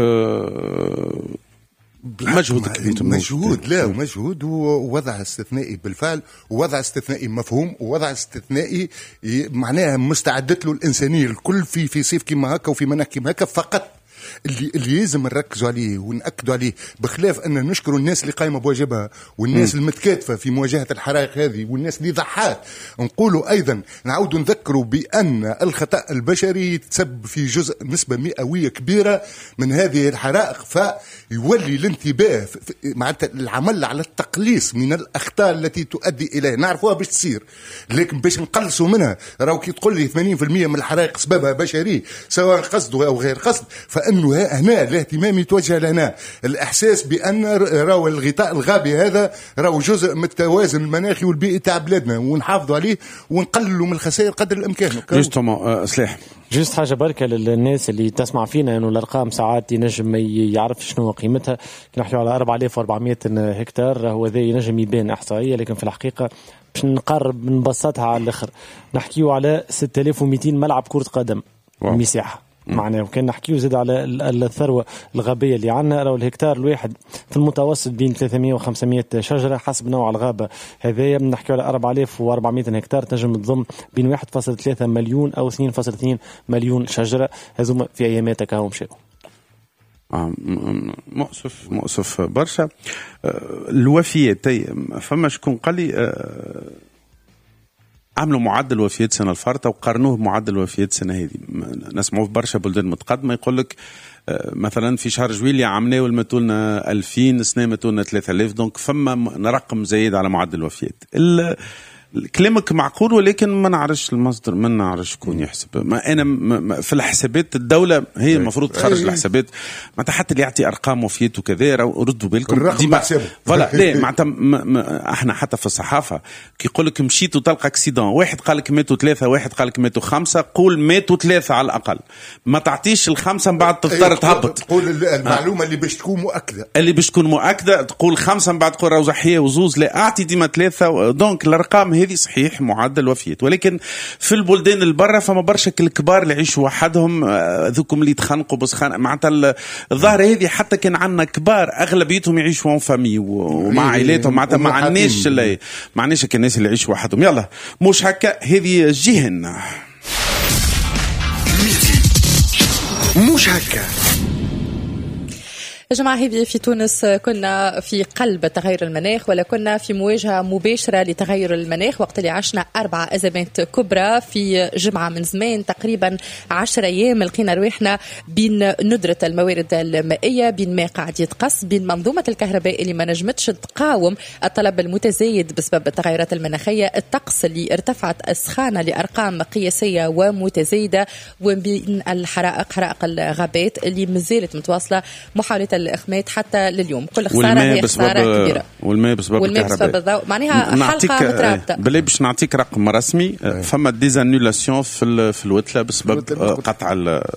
مجهود ووضع استثنائي بالفعل، ووضع استثنائي مفهوم، ووضع استثنائي معناها مستعدت له الإنسانية الكل في صيف كما هكا وفي مناخ كما هكا. فقط اللي لازم نركزوا عليه ونأكدوا عليه، بخلاف أن نشكروا الناس اللي قايمة بواجبها والناس المتكاتفة في مواجهة الحرائق هذه والناس اللي ضحات، نقولوا أيضا نعودوا نذكروا بأن الخطأ البشري يتسبب في جزء نسبة مئوية كبيرة من هذه الحرائق، فيولي الانتباه معناتها العمل على التقليص من الأخطاء التي تؤدي إليه. نعرفوها باش تصير، لكن باش نقلصوا منها راهو كي تقول لي 80% من الحرائق سببها بشري سواء قصد أو غير قصد، فإنه هنا الاهتمام يتوجه لهنا، الإحساس بأن راهو الغطاء الغابي هذا راهو جزء من التوازن المناخي والبيئي تاع بلادنا، ونحافظوا عليه ونقللوا من الخسائر قدر الإمكان. جوستومون سلاح جوست حاجة بركة للناس اللي تسمع فينا إنه الأرقام ساعات ينجم ما يعرف شنو قيمتها. نحكي على 4400 هكتار، هو ذا ينجم يبان إحصائية، لكن في الحقيقة باش نقرب نبسطها على الآخر نحكيو على 6200 ملعب كرة قدم مساحة. معناه وكان نحكيو زاد على الثروة الغابية اللي عنا، راهو الهكتار الواحد في المتوسط بين 300 و 500 شجرة حسب نوع الغابة. هذايا نحكيو على 4400 هكتار تنجم تضم بين 1.3 مليون أو 2.2 مليون شجرة. هذوما في أياماتك هاو مشاو. مؤسف برشا. الوفيات فما شكون قال لي عملوا معدل وفيات سنة الفارطة وقارنوه بمعدل وفيات سنة هذه. نسمعوه في برشا بلدان متقدمة يقول لك مثلا في شهر جويلية عمناه والمتولنا 2000 سنة متولنا 3000، دونك فما رقم زايد على معدل الوفيات. كلامك معقول، ولكن ما نعرفش المصدر، ما نعرفش شكون يحسب. ما انا في الحسابات الدولة هي المفروض تخرج الحسابات، معناتها حتى اللي يعطي ارقام وفيات وكذا ردوا بالكم ديما فوالا. لا معناتها احنا حتى في الصحافة كي يقول لك مشيتوا تلقى اكسيدون، واحد قال لك ماتوا 3 واحد قال لك ماتوا 5، قول ماتوا 3 على الاقل، ما تعطيش ال5 من بعد تضطر تهبط. تقول المعلومة اللي باش تكون مؤكدة، اللي باش تكون مؤكدة تقول 5 من بعد تقول راهو زحية وزوز، لا اعطي ديما 3. دونك الارقام هذه صحيح معدل وفيات، ولكن في البلدان البرة فما برشا الكبار اللي يعيشوا وحدهم، ذوكم اللي يتخانقوا بس معناتها الظاهرة هذه حتى كان عندنا كبار أغلبيتهم يعيشوا فامي ومع عائلاتهم، معناتها ما عندناش الناس اللي يعيشوا وحدهم. يلا مش هكا، هذه جهن مش هكا. يا جماعة هذه في تونس كنا في قلب تغير المناخ، ولا كنا في مواجهة مباشرة لتغير المناخ وقت اللي عشنا 4 أزمات كبرى في جمعة من زمان تقريبا 10 أيام. لقينا رواحنا بين ندرة الموارد المائية، بين ما قاعد يتقص، بين منظومة الكهرباء اللي ما نجمتش تقاوم الطلب المتزايد بسبب التغيرات المناخية، الطقس اللي ارتفعت السخانة لأرقام قياسية ومتزايدة، وبين الحرائق، حرائق الغابات اللي مازالت متواصلة، محاولة الإخماد حتى لليوم. كل خسارة هي خسارة كبيرة. والماء بسبب الكهرباء. معناها حلقة مترابطة. بلي باش نعطيك رقم رسمي، فما ديزانولاسيون في الوتلة بسبب قطع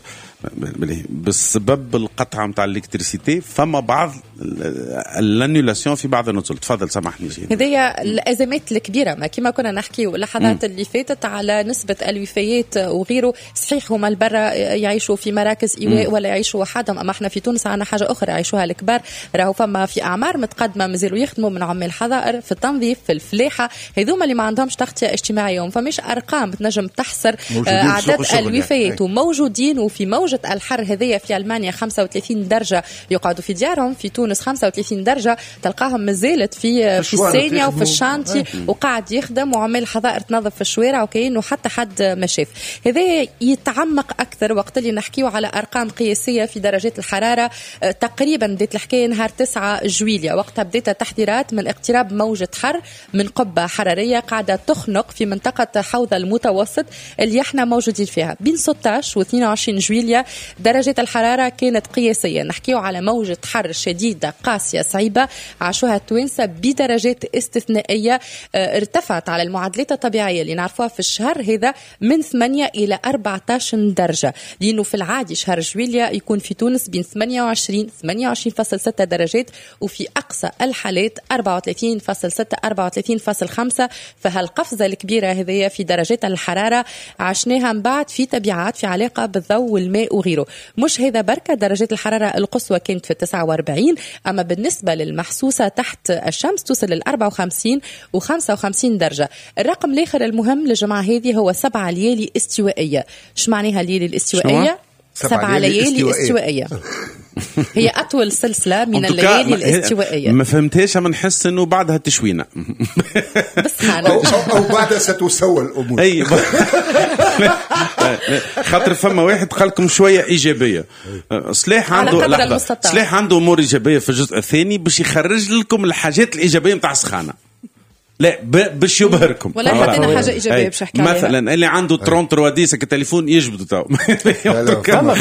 بسبب القطعة متاع الإلكتريسيتي، فما بعض الانولاسيون في بعض النزل. تفضل سامحني. هذه الأزمات الكبيرة، ما كما كنا نحكي اللحظات اللي فاتت على نسبة الوفيات وغيره. صحيح هما البرة يعيشوا في مراكز إيواء ولا يعيشوا وحدهم، أما احنا في تونس عنا حاجة أخرى يعيشوها الكبار. راهو فما في أعمار متقدمة مازالوا يخدموا من عمال الحظائر في التنظيف في الفلاحة، هذوما اللي ما عندهمش تغطية اجتماعية، فماش أرقام تنجم تحصر أعداد الوفيات، وموجودين. وفي موجة الحر هذية في ألمانيا 35 درجة يقعدوا في ديارهم، في تونس 35 درجة تلقاهم مازالت في الثانية وفي الشانتي وقاعد يخدم، وعمل حظائر تنظف في الشوارع وكأنه حتى حد ما شاف. هذا يتعمق أكثر وقت اللي نحكيه على أرقام قياسية في درجات الحرارة. تقريبا بديت الحكاية نهار 9 جويلية، وقتها بديت التحذيرات من اقتراب موجة حر من قبة حرارية قاعدة تخنق في منطقة حوض المتوسط اللي احنا موجودين فيها. بين 16 و 22 جويلية درجة الحرارة كانت قياسية، نحكيه على موجة حر شديدة قاسية صعيبة عاشوها التوانسة بدرجات استثنائية، ارتفعت على المعدلات الطبيعية اللي نعرفوها في الشهر هذا من 8 إلى 14 درجة، لأنه في العادي شهر جويلية يكون في تونس بين 28.6 درجات، وفي أقصى الحالات 34.6 34.5. فهالقفزة الكبيرة هذه في درجات الحرارة عشناها من بعد في تبعات في علاقة بالضوء والماء وغيره. مش هذا بركة، درجات الحرارة القصوى كانت في 49، أما بالنسبة للمحسوسة تحت الشمس توصل لل 54 و 55 درجة. الرقم الآخر المهم للجماعة هذه هو 7 ليالي استوائية. شو معناها الليالي الاستوائية؟ 7 ليالي استوائية. هي أطول سلسلة من الليالي الاستوائية. ما فهمتهاش، أما نحس إنه بعدها تشوينة بس أو بعدها ستسوى الأمور. أي خاطر فما واحد قالكم شوية إيجابية. صلاح عنده لحظة، صلاح عنده أمور إيجابية في الجزء الثاني باش يخرج لكم الحاجات الإيجابية متاع السخانة. لا باش يبهركم ولا حطينا حاجه ايجابيه باش نحكي عليها. مثلا اللي عنده 33 ديسك التليفون يجبدوا تو. فما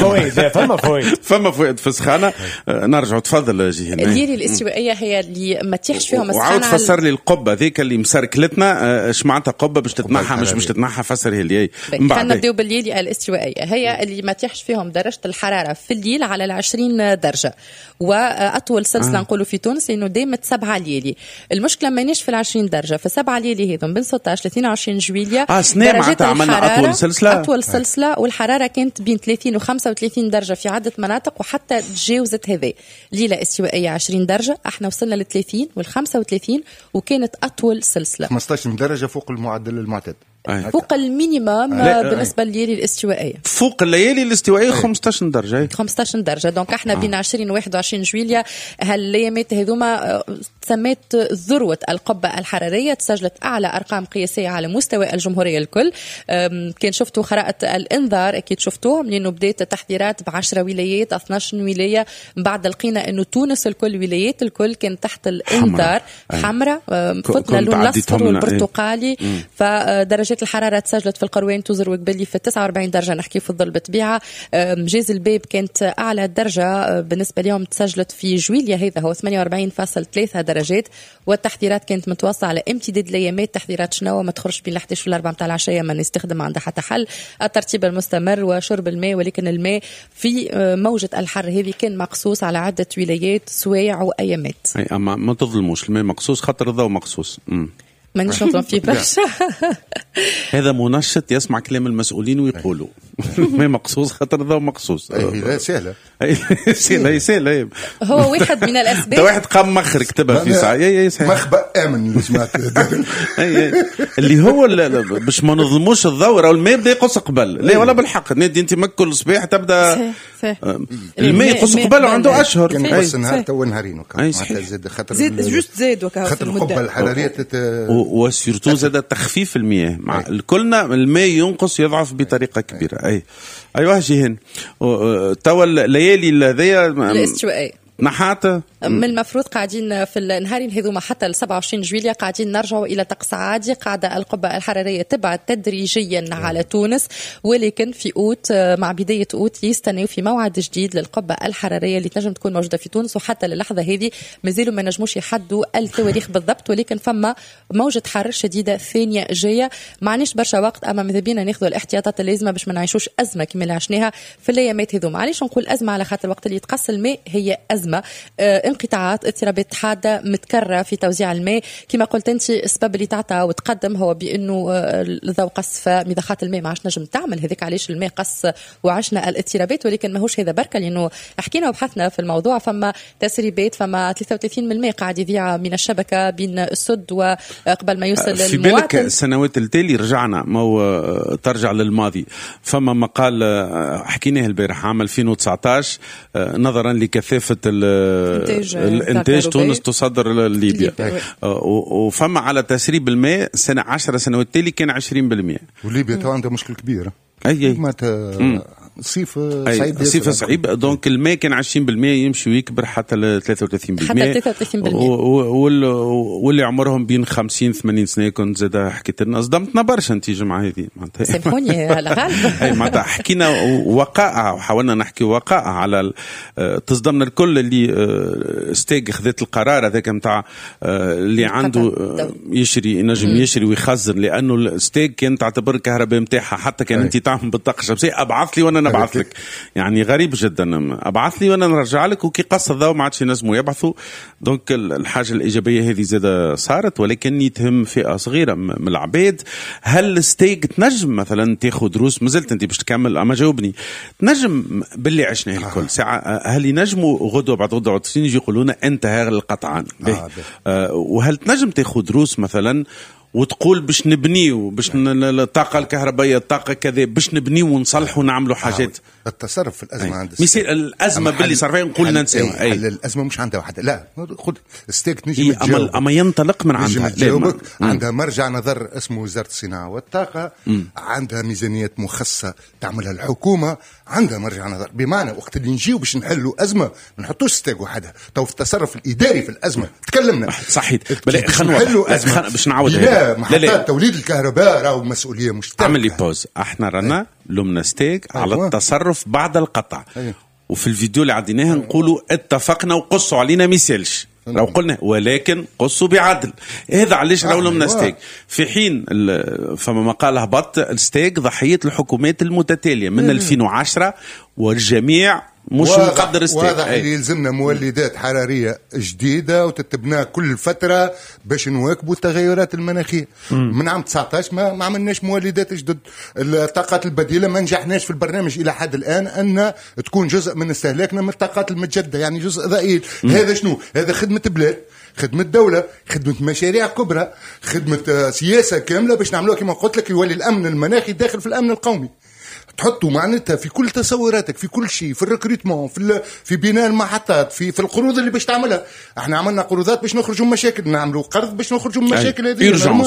فوائد في السخانه. نرجعوا تفضل جيهان. الليالي الاستوائيه هي اللي ما تيحش فيهم السخانه. وعاود فسر لي القبه ذيك اللي مسركلتنا اش معناتها قبه باش تتنحى مش باش تتنحى، فسرها لي. خلينا نبداو بالليالي الاستوائيه. هي اللي ما تيحش فيهم درجه الحراره في الليل على 20 درجه، واطول سلسله نقولوا في تونس لانه دامت 7 ليالي. المشكله مانيش في 20 درجه، في 7 ليالي هذم بين 16 ل 22 جويلية درجات الحرارة أطول سلسلة والحرارة كانت بين 30 و 35 درجة في عدة مناطق، وحتى تجاوزت هذه ليلة استوائية 20 درجة. احنا وصلنا ل 30 وال 35 وكانت أطول سلسلة 15 درجة فوق المعدل المعتاد، فوق المينيمم بالنسبة لليالي الاستوائية. فوق الليالي الاستوائية 15 درجة 15 درجة. دونك احنا بين 20 و 21 جويلية هالايامات هذوما سميت ذروة القبة الحرارية، تسجلت أعلى أرقام قياسية على مستوى الجمهورية الكل. كان شفتوا خرائط الإنذار أكيد شفتوهم، لأنه بدأت التحذيرات ب10 ولايات 12 ولاية، بعد لقينا أنه تونس الكل ولايات الكل كان تحت الإنذار حمراء، فتنا اللون الأصفر والبرتقالي. فدرجات الحرارة تسجلت في القروان توزر وقبلي في 49 درجة، نحكي في الظل بطبيعة. جيز الباب كانت أعلى درجة بالنسبة لهم تسجلت في جويلية، هذا هو 48.3 درجات. والتحذيرات كانت متوصلة على امتداد الايامات. تحذيرات شنو؟ ما تخرجش بين 11 و 4 متاع العشيه، ما نستخدم عندها حتى حل. الترتيب المستمر وشرب الماء، ولكن الماء في موجة الحر هذه كان مقصوص على عدة ولايات سوايع وايامات. اي اما ما تظلموش، الماء مقصوص خاطر الضوء مقصوص. مانيش نظلم فيه برشا. هذا منشط يسمع كلام المسؤولين ويقولوا ما مقصوص خاطر الضوء مقصوص. لا سهلة سهلة. هو واحد من الأسباب. واحد قام مخر كتبها في ساعة مخبأ آمن اللي سمعت اللي هو باش ما نظلموش الضوء. الماء بدا يقص قبل، لا ولا بالحق نادي انت كل صباح تبدا الماء يقص قبل وعنده اشهر. كان بس نهار تو نهارين زيد جوست زيد خاطر القبة الحرارية وسيرتو زاد تخفيف المياه مع الكلنا الماء ينقص يضعف بطريقه كبيره. ايوه جيهان. توا الليالي هذيا الاستوائية نحات من المفروض قاعدين في النهارين هذوما حتى ل 27 جويلية قاعدين نرجعوا الى طقس عادي. قاعده القبه الحراريه تبعد تدريجيا على تونس، ولكن في اوت مع بدايه اوت يستناو في موعد جديد للقبه الحراريه اللي تنجم تكون موجوده في تونس. وحتى للحظه هذه مازالوا ما نجموش يحدوا التواريخ بالضبط، ولكن فما موجه حر شديده ثانيه جايه. معناش برشا وقت، اما ماذا بينا ناخذوا الاحتياطات اللازمه باش ما نعيشوش ازمه كما اللي عشناها في الايامات هذوما. معليش نقول ازمه على خاطر الوقت اللي يتقص الماء هي ازمه. انقطاعات اضطرابات حاده متكرره في توزيع الماء. كما قلت انت السبب اللي تعطى وتقدم هو بانه الضوء قص، فمضخات الماء ما عادش نجم تعمل هذيك، علاش الماء قص وعشنا الاضطرابات. ولكن ماهوش هذا بركه، لانه حكينا وبحثنا في الموضوع. فما تسريبات، فما 33 من الماء قاعد يضيع من الشبكه بين السد وقبل ما يوصل للمواطن. في بالك السنوات التالي رجعنا ما ترجع للماضي. فما مقال حكيناه البارح عام 2019 نظرا لكثافه الانتاج تونس تصدر لليبيا، وفما على تسريب الماء سنة 10 سنوات تالي كان 20%. وليبيا تو عندها مشكل كبير. صيف صعيب. دونك الماء كان 20% يمشي ويكبر حتى ل 33%. واللي عمرهم بين 50-80 سنه كنت زاد حكيت لنا صدمتنا برشا نتيجه مع هذه سامحوني على غالب. اي معناتها حكينا وقائع وحاولنا نحكي وقائع على تصدمنا الكل اللي ستيك خذت القرار هذاك نتاع اللي عنده يشري نجم يشري ويخزن، لانه الستيك كان تعتبر الكهرباء نتاعها حتى كان انت تعمل بالطاقه الشمسيه ابعث لي وانا نبعث لك. يعني غريب جدا، ابعث لي وانا نرجع لك. وكي قص الضوء ما عادش ينجموا يبعثوا. دونك الحاجه الايجابيه هذه زاده صارت، ولكن يتهم فئه صغيره من العباد. هل الستيك تنجم مثلا تاخذ دروس؟ مازلت انت باش تكمل اما جاوبني. تنجم باللي عشنا الكل ساعه، هل ينجموا غدوه بعد غدوه يجي يقولون انت هذا القطعان؟ وهل تنجم تاخذ دروس مثلا وتقول باش نبنيو باش الطاقه الكهربائيه الطاقه كذا باش نبنيو ونصلحوا ونعملوا حاجات. التصرف في الازمه عند مثال الازمه باللي صار فيها نقول ننساو. الازمه مش عندها واحده، لا خذ ستيك نجي اما ينطلق من عندها. عندها مرجع نظر اسمه وزاره الصناعه والطاقه، عندها ميزانيات مخصصه تعملها الحكومه، عندها مرجع نظر. بمعنى وقت اللي نجيو باش نحلوا ازمه ما نحطوش ستيك وحدها. تو في التصرف الاداري في الازمه تكلمنا صحيت باش نعاود لا محطات توليد الكهرباء راهو مسؤوليه مشتركه. عمل لي بوز. احنا رانا لمنا ستيك على التصرف بعد القطع. وفي الفيديو اللي عديناها نقولوا اتفقنا وقصوا علينا ميسالش لو قلنا، ولكن قصوا بعدل. هذا علاش راهو لمنا ستيك. في حين فما مقال هبط الستيك ضحيه الحكومات المتتاليه من 2010 والجميع مش مقدر ستيك. واضح اللي يلزمنا مولدات حراريه جديده وتتبنى كل فتره باش نواكبوا التغيرات المناخيه. من عام 19 ما عملناش مولدات جدد. الطاقات البديله ما نجحناش في البرنامج الى حد الان ان تكون جزء من استهلاكنا من الطاقات المتجدده، يعني جزء ضئيل. هذا شنو؟ هذا خدمه بلاد، خدمة دولة، خدمة مشاريع كبرى، خدمة سياسة كاملة باش نعملوها كما قلت لك يولي الأمن المناخي داخل في الأمن القومي. تحطوا معناتها في كل تصوراتك، في كل شيء، في الريكروتمون، في بناء المحطات، في القروض اللي باش تعملها. احنا عملنا قروضات باش نخرجوا من مشاكل، نعملوا قرض باش نخرجوا من مشاكل. هذه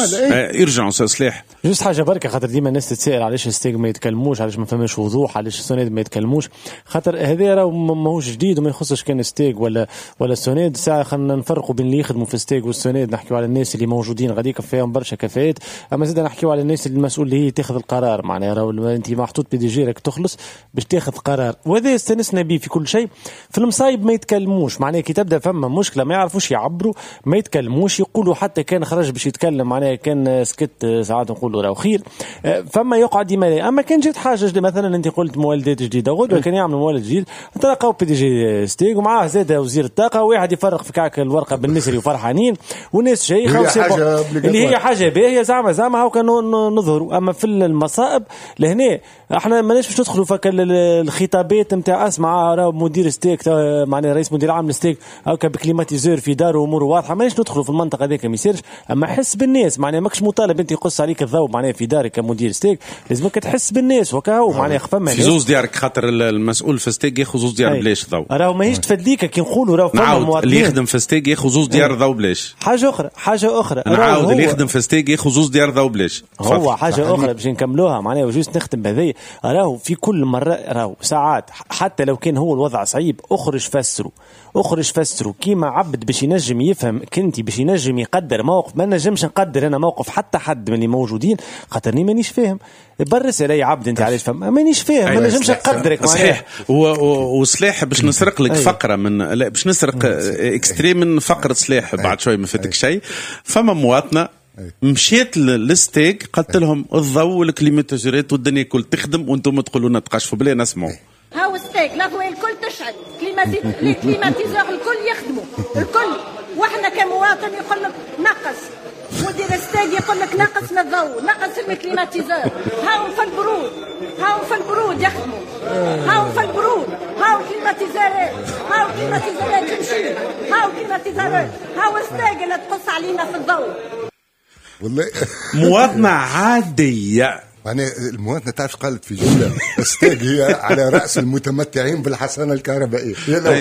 ايرجانس سلاح. جوست حاجه بركه، خاطر ديما الناس تتسائل علاش الستيك ما يتكلموش، علاش ما فماش وضوح، علاش السونيد ما يتكلموش. خاطر هذا راه ماهوش جديد وما يخصش كان ستيك ولا السونيد. ساعه خلينا نفرقوا بين اللي يخدموا في ستيك والسونيد، نحكيوا على الناس اللي موجودين غاديك فيهم برشا كفاءات. اما زيد نحكيوا على الناس المسؤول اللي هي تاخذ القرار. معناها راه انت محطوط بي دي جي راك تخلص باش تاخذ قرار، وهذا استنسنا به في كل شيء. في المصايب ما يتكلموش، معناها كي تبدا فما مشكله ما يعرفوش يعبروا، ما يتكلموش، يقولوا حتى كان خرج باش يتكلم معناها كان سكت ساعات نقولوا راه خير. فما يقعد ديما. اما كان جات حاجه مثلا انت قلت مولدات جديده، غدوه كان يعمل مولد جديد تلقاو بي دي جي ستيك ومعاه زاد وزير الطاقه، واحد يفرق في كعك الورقه بالمصري وفرحانين، والناس شيخه اللي هي حاجه باهيه زعما هاو كانوا نظهروا. اما في المصائب لهنا احنا ماناش باش ندخلوا فك الخطابات نتاع اسمع راه مدير ستيك معناها رئيس مدير عام الستيك هاكا بكليماتيزور في داره واموره واضحه، ماناش ندخلوا في المنطقه هذيك ما يصيرش. اما حس بالناس، معناها ماكش مطالب انت يقص عليك الضوء معناها في دارك كمدير ستيك، لازمك تحس بالناس وكاو معناها فما في زوز ديارك. خاطر المسؤول في ستيك ياخذ زوز ديار بلاش ضوء، راهو ماهيش تفدليك كي نقولوا راهو فما مواطنين اللي يخدم في ستيك ياخذ زوز ديار ضوء بلاش. حاجه اخرى نعاود اللي يخدم في ستيك ياخذ زوز ديار ضوء بلاش. هو حاجه اخرى باش نكملوها معناها وجوست نختم بهذه. راهو في كل مره راهو ساعات حتى لو كان هو الوضع صعيب اخرج فسروا كيما عبد باش ينجم يفهم كنتي باش ينجم يقدر موقف. ما نجمش نقدر انا موقف حتى حد من اللي موجودين خاطرني مانيش فاهم. برس علي عبد انت علاش فهم مانيش فاهم، ما نجمش نقدرك. صحيح. وسلاح باش نسرق لك فقره من لا باش نسرق اكستريم من فقره سلاح بعد شوي ما فاتك شيء. فما مواطنه مشيت للستيك قلت لهم الضوء والكليماتيزورات والدنيا كل تخدم وانتم تقولوا لنا تقشفوا بلا نسمعوا. هاو ستيك الاضواء الكل تشعل، الكليماتيزور الكل يخدموا الكل، واحنا كمواطن يقول لك نقص، مدير ستيك يقول لك نقص من الضوء، نقص من الكليماتيزور. هاو في البرود يخدموا، هاو في البرود، هاو الكليماتيزورات تمشي، هاو الكليماتيزورات، هاو ستيك اللي تقص علينا في الضوء. والله مواطنة عادية. يعني المواطنة تعرف قالت في جملة ستيك هي على رأس المتمتعين بالحصانة الكهربائية.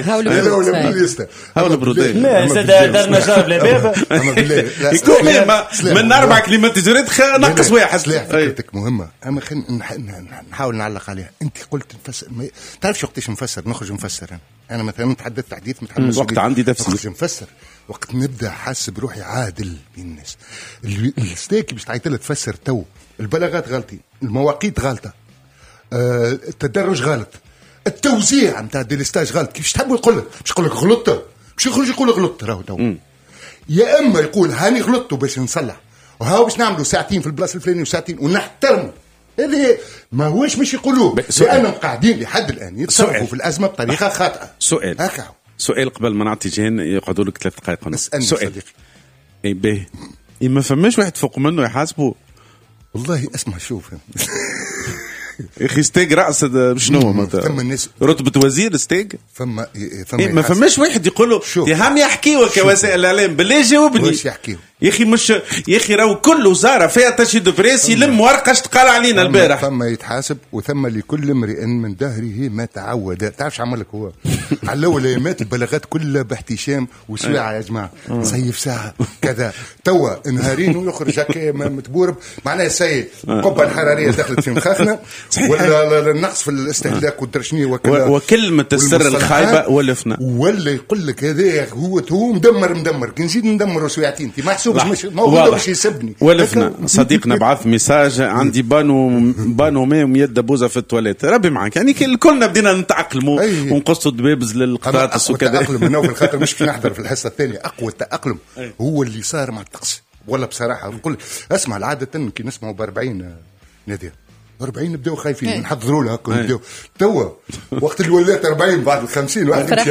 هاو البرودين لا زاد درنا شرب لبابا يكون من 4 كليماتيزورات نقص واحد. فكرتك مهمة أما نحاول نعلق عليها. أنت قلت نفسر تعرف وقتاش نفسر نخرج نفسر. أنا مثلا متحدث حديث متحمس وقت عندي تفسير نخرج نفسر وقت نبدأ حاسس بروحي عادل بين الناس. الستيك باش تعيط لها تفسر تو البلاغات غلطين، المواقيت غلطة، التدرج غلط، التوزيع نتاع ديليستاج غلط. كيفاش تحبوا يقول لك مش يقول لك غلطت، مش يخرج يقول غلطت راهو تو. يا اما يقول هاني غلطت باش نصلح وهاو باش نعملوا ساعتين في البلاصه الفلانيه وساعتين ونحترموا. هذه ما هوش مش يقولوه لانهم قاعدين لحد الان يتصرفوا في الازمه بطريقه خاطئه. سؤال قبل ما نعطي جهان يقعدوا لك 3 دقائق ونص. سؤال اي باهي ما فماش واحد فوق منه يحاسبه. والله اسمع شوف اخي ستيك راس شنو مثلا رتبه وزير ستيك فما ما فماش واحد يقول له يا هم يحكيوا كوسائل الاعلام بالله جاوبني. واش يحكيوا يا اخي مش يا اخي راهو كل وزاره فيها تشهد بريس يلم ورقه تقال علينا البارح. ثم يتحاسب وثم لكل امرئ من دهره ما تعود. تعرفش عمل لك هو على الاول ايامات البلاغات كلها باحتشام وسواعه يا جماعه صيف ساعه كذا توا نهارين ويخرج هكا متبورب معناها السيد القبه الحراريه دخلت في مخاخنا ولا النقص في الاستهلاك والترشميه وكلمه السر الخايبه ولفنا ولا يقول لك هذا هو مدمر كي نزيد ندمر سويعتين انت محسوبش مش موجود باش يسبني ولفنا. صديقنا بعث ميساج عندي بانو ماء و100 دبوزه في التواليت ربي معك يعني كلنا بدينا نتاقلموا ونقصوا الدبابز للقطاطس وكذا. التأقلم هنا في الخاطر مش كي نحضر في الحصه الثانيه اقوى التأقلم هو اللي صار مع الطقس. ولا بصراحه نقول اسمع العاده كي نسمعوا ب40 ناديه 40 نبداو خايفين نحضروا لها نبداو توا وقت اللي ولات 40 بعد 50 واحد يمشي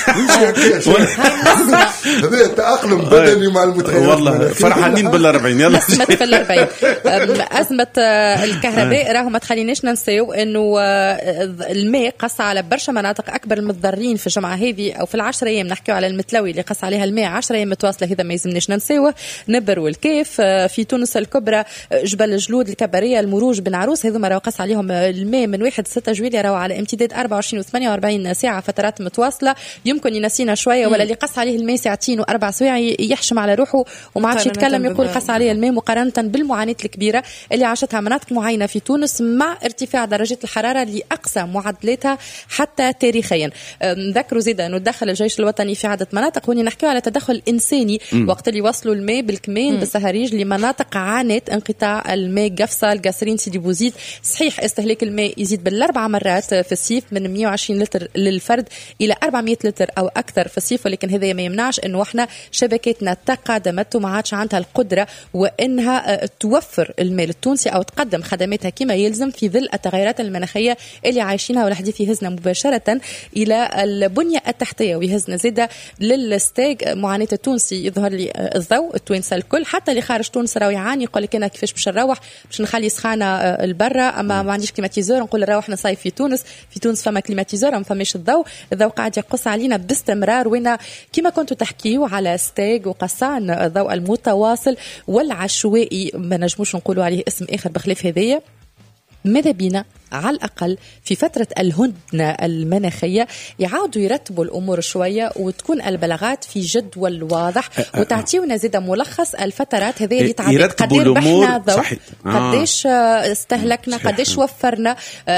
هذا تأقلم بدني مع المتغيرات. والله فرحانين بال40 يلا أزمة في 40 أزمة الكهرباء راهو ما تخليناش ننساو إنه الماء قص على برشا مناطق أكبر المتضررين في الجمعة هذه أو في ال10 أيام. نحكيو على المتلوي اللي قص عليها الماء 10 أيام متواصلة هذا ما يلزمناش ننساوه. نبر والكيف في تونس الكبرى جبل الجلود الكبرية المروج بن عروس هذوما راهو قص عليهم الماء من 1-6 جويلية راهو على امتداد 24 و48 ساعة فترات متواصلة. يمكن ينسينا شوية ولا اللي قص عليه الماء ساعتين و4 سوايع يحشم على روحه وما عادش يتكلم يقول قص عليه الماء مقارنة بالمعاناة الكبيرة اللي عاشتها مناطق معينة في تونس مع ارتفاع درجة الحرارة لأقصى معدلاتها حتى تاريخيا. ذكروا زيدا أنه دخل الجيش الوطني في عدة مناطق وهنا نحكي على تدخل إنساني وقت اللي وصلوا الماء بالكمين بالسهريج لمناطق عانت انقطاع الماء قفصة القصرين سيدي بوزيد. صحيح استهلاك الماء يزيد بال4 مرات في الصيف من 120 لتر للفرد إلى 400 لتر أو أكثر في الصيف ولكن هذا ما يمنعش أنه احنا شبكتنا تقدمت وما عادش عندها القدرة وأنها توفر الماء التونسي أو تقدم خدماتها كما يلزم في ظل التغيرات المناخية اللي عايشينها. والحديث يهزنا مباشرة إلى البنية التحتية ويهزنا زيادة للستاج. معاناة التونسي يظهر لي الضوء التوانسة الكل حتى اللي خارج تونس راهو يعاني يقول لك أنا كيفاش باش نروح باش نخلي سخانة البرة أما ما عنديش كليماتيزور نقول نروح نصيف في تونس فما كليماتيزور ما فماش الضوء قاعد يقص علينا باستمرار. وين كما كنتوا تحكيوا على ستاج وقصان الضوء المتواصل والعشوائي ما نجموش نقولوا عليه اسم آخر بخلاف هذايا. ماذا بينا على الأقل في فترة الهدنة المناخية يعاودوا يرتبوا الأمور شوية وتكون البلاغات في جدول واضح وتعطيونا زيادة ملخص الفترات هذه اللي تعدت قدير بحنا ضوء قديش استهلكنا قديش وفرنا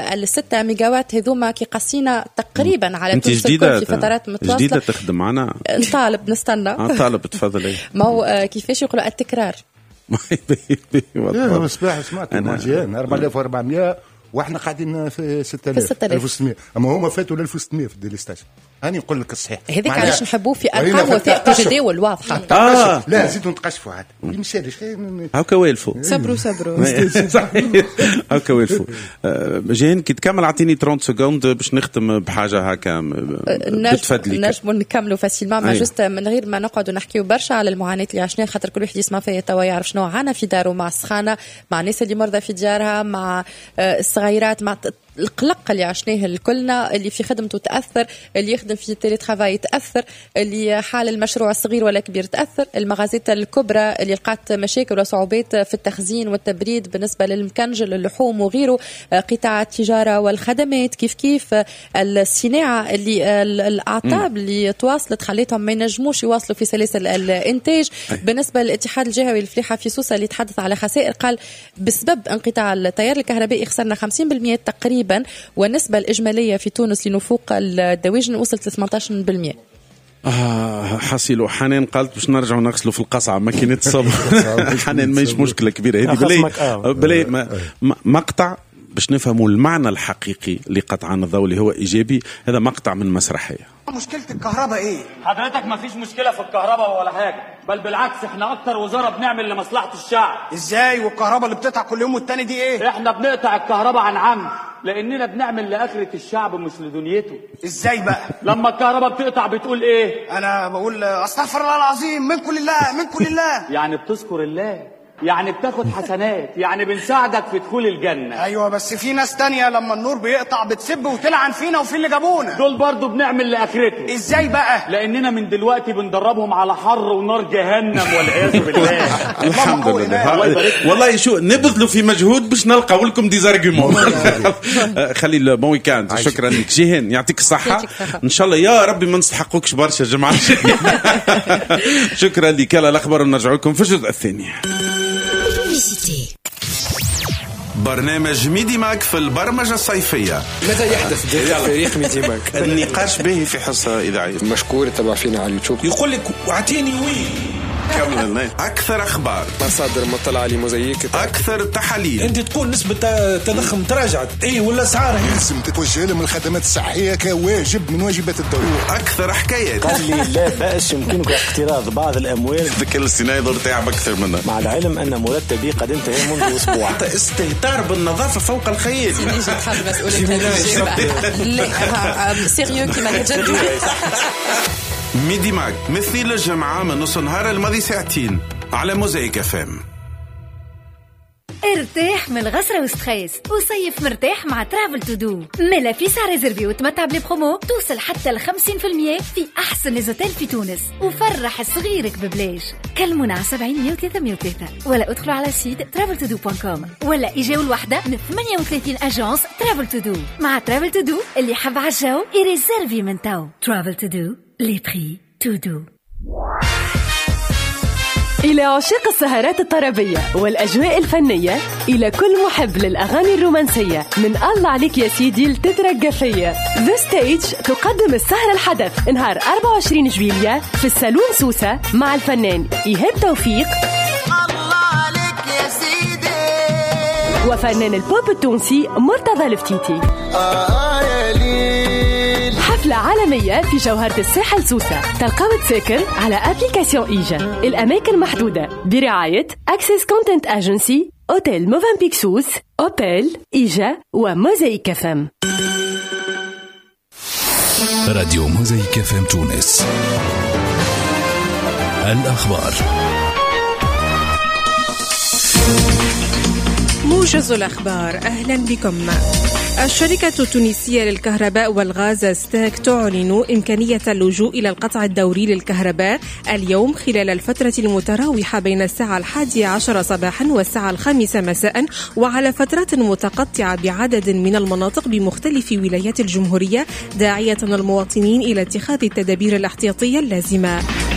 6 ميجاوات هذوما كي قصينا تقريبا على تونس الكل في فترات متواصلة. جديدة تخدم معنا طالب نستنى طالب تفضلي ما هو كيفاش يقولوا التكرار يا صباح سمعت مجيان 4400 واحنا قاعدين في 6600 اما هما فاتوا ل 1600 في الديليستاج. هاني نقول لك الصحيح هذيك علاش نحبوا في ارقام وثائق جداول واضحه. لا زيدوا نتقشفوا عاد مشالش هاكا والفو صبروا هاكا والفو. جين كي تكمل اعطيني 30 سكوند باش نختم بحاجه هكا بتفدلي نجموا نكملوا فاسيلمون ما جست من غير ما نقعدوا نحكيوا برشا على المعاناه اللي عشناها خاطر كل واحد يسمع فيا توا يعرف شنو عانى في داره مع السخانه مع الناس اللي مرضى في ديارها مع الصغيرات مع القلق اللي عشناه الكلنا اللي في خدمته تأثر اللي يخدم في التيلي ترافاي تأثر اللي حال المشروع الصغير ولا كبير تأثر المغازات الكبرى اللي لقات مشاكل وصعوبات في التخزين والتبريد بالنسبة للمكنجل اللحوم وغيره قطاع التجارة والخدمات كيف الصناعة اللي الأعطاب اللي تواصلت خليتهم ما ينجموش يواصلوا في سلاسل الإنتاج. بالنسبة للاتحاد الجهوي الفلاحة في سوسة اللي تحدث على خسائر قال بسبب انقطاع التيار الكهربائي خسرنا 50% تقريبا والنسبة الإجمالية في تونس لنفوق الدواجن وصلت ل 18%. حصيلو حنان قالت باش نرجعوا نغسلوا في القصعة ما كاين تصب حنان ماهيش مشكلة كبيرة هذه بلاي مقطع باش نفهموا المعنى الحقيقي لقطعان الضوء اللي هو إيجابي. هذا مقطع من مسرحية. مشكلة الكهرباء ايه؟ حضرتك ما فيش مشكلة في الكهرباء ولا حاجة بل بالعكس احنا اكتر وزارة بنعمل لمصلحة الشعب. ازاي والكهرباء اللي بتقطع كل يوم والتاني دي ايه؟ احنا بنقطع الكهرباء عن عمد لاننا بنعمل لآخرة الشعب مش لدنيته. ازاي بقى؟ لما الكهرباء بتقطع بتقول ايه؟ انا بقول استغفر الله العظيم منكم لله منكم لله. يعني بتذكر الله يعني بتاخد حسنات، يعني بنساعدك في دخول الجنة. ايوه بس في ناس تانية لما النور بيقطع بتسب وتلعن فينا وفي اللي جابونا. دول برضو بنعمل لآخرته. ازاي بقى؟ لأننا من دلوقتي بندربهم على حر ونار جهنم والعياذ بالله. الحمد لله. والله شو نبذلوا في مجهود باش نلقاو لكم دي زارغيومون. خلي بون ويكاند. شكرا لك جيهان، يعطيك الصحة. ان شاء الله يا ربي ما نستحقوكش برشا جماعة. شكرا لك. يلا الأخبار ونرجع لكم في الجزء الثاني. برنامج ميدي ماك في البرمجة الصيفية. ماذا يحدث في فريق ميدي ماك؟ النقاش به في حصة إذاعية. مشكور تبع فينا على اليوتيوب. يقول لك اعطيني وين أكثر أخبار، مصادر مطلعة لموزايك، أكثر تحاليل. أنت تقول نسبة التضخم تراجعت ولا أسعار لازم تتوجه لهم الخدمات الصحية كواجب من واجبات الدولة. أكثر حكايات. قال لي لا بأس يمكنك اقتراض بعض الأموال. ذكر السينايدر تعب أكثر منها، مع العلم أن مرتبي قد انتهى منذ أسبوع. استهتار بالنظافة فوق الخيال. نيجي تحمل مسؤولية لا سيريو كيما نجدوا. ميدي ماك مثل الجمعة من نص نهار الماضي ساعتين على موزايك FM. ارتاح من الغسرة وستريس وصيف مرتاح مع ترافل تو دو. ملا في سعر ريزرفي وتمتع بلي برومو توصل حتى 50% في أحسن نزوتيل في تونس، وفرح صغيرك ببلاش. كلمونا على 70 103 103 ولا ادخلوا على سيت traveltodo.com ولا اجاوا الوحدة من 38 أجانس ترافل تو دو. مع ترافل تو دو اللي حب عالجو يريزيرفي من تو. ترافل تو دو لي بري تو دو. إلى عشاق السهرات الطربية والأجواء الفنية، إلى كل محب للأغاني الرومانسية، من الله عليك يا سيدي لتترقى فيا. The Stage تقدم السهرة الحدث نهار 24 جويلية في السالون سوسة مع الفنان إيهاب توفيق الله عليك يا سيدي وفنان البوب التونسي مرتضى الفتيتي. حفلة عالمية في جوهرة الساحل سوسة. تلقاو تساكر على أبليكاسيون إيجا. الأماكن محدودة برعاية أكسس كونتنت أجنسي، أوتيل موفنبيك سوس، أوبيل، إيجا وموزايك FM. راديو موزايك FM تونس. الأخبار. موجز الأخبار، أهلا بكم. الشركة التونسية للكهرباء والغاز ستاك تعلن إمكانية اللجوء إلى القطع الدوري للكهرباء اليوم خلال الفترة المتراوحة بين الساعة 11 صباحا والساعة 5 مساء، وعلى فترات متقطعة بعدد من المناطق بمختلف ولايات الجمهورية، داعية المواطنين إلى اتخاذ التدابير الاحتياطية اللازمة.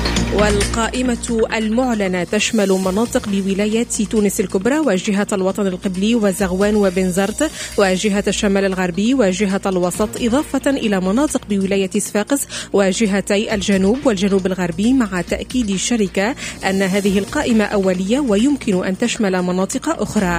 والقائمة المعلنة تشمل مناطق بولايات تونس الكبرى وجهة الوطن القبلي وزغوان وبنزرت وجهة الشمال الغربي وجهة الوسط، إضافة إلى مناطق بولاية صفاقس وجهتي الجنوب والجنوب الغربي، مع تأكيد الشركة أن هذه القائمة أولية ويمكن أن تشمل مناطق أخرى.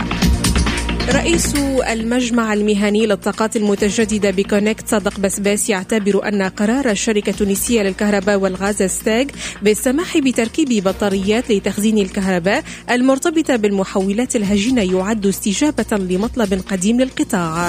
رئيس المجمع المهني للطاقات المتجددة بكونكت صادق بسباس يعتبر أن قرار الشركة التونسية للكهرباء والغاز ستاك بالسماح بتركيب بطاريات لتخزين الكهرباء المرتبطة بالمحولات الهجينة يعد استجابة لمطلب قديم للقطاع.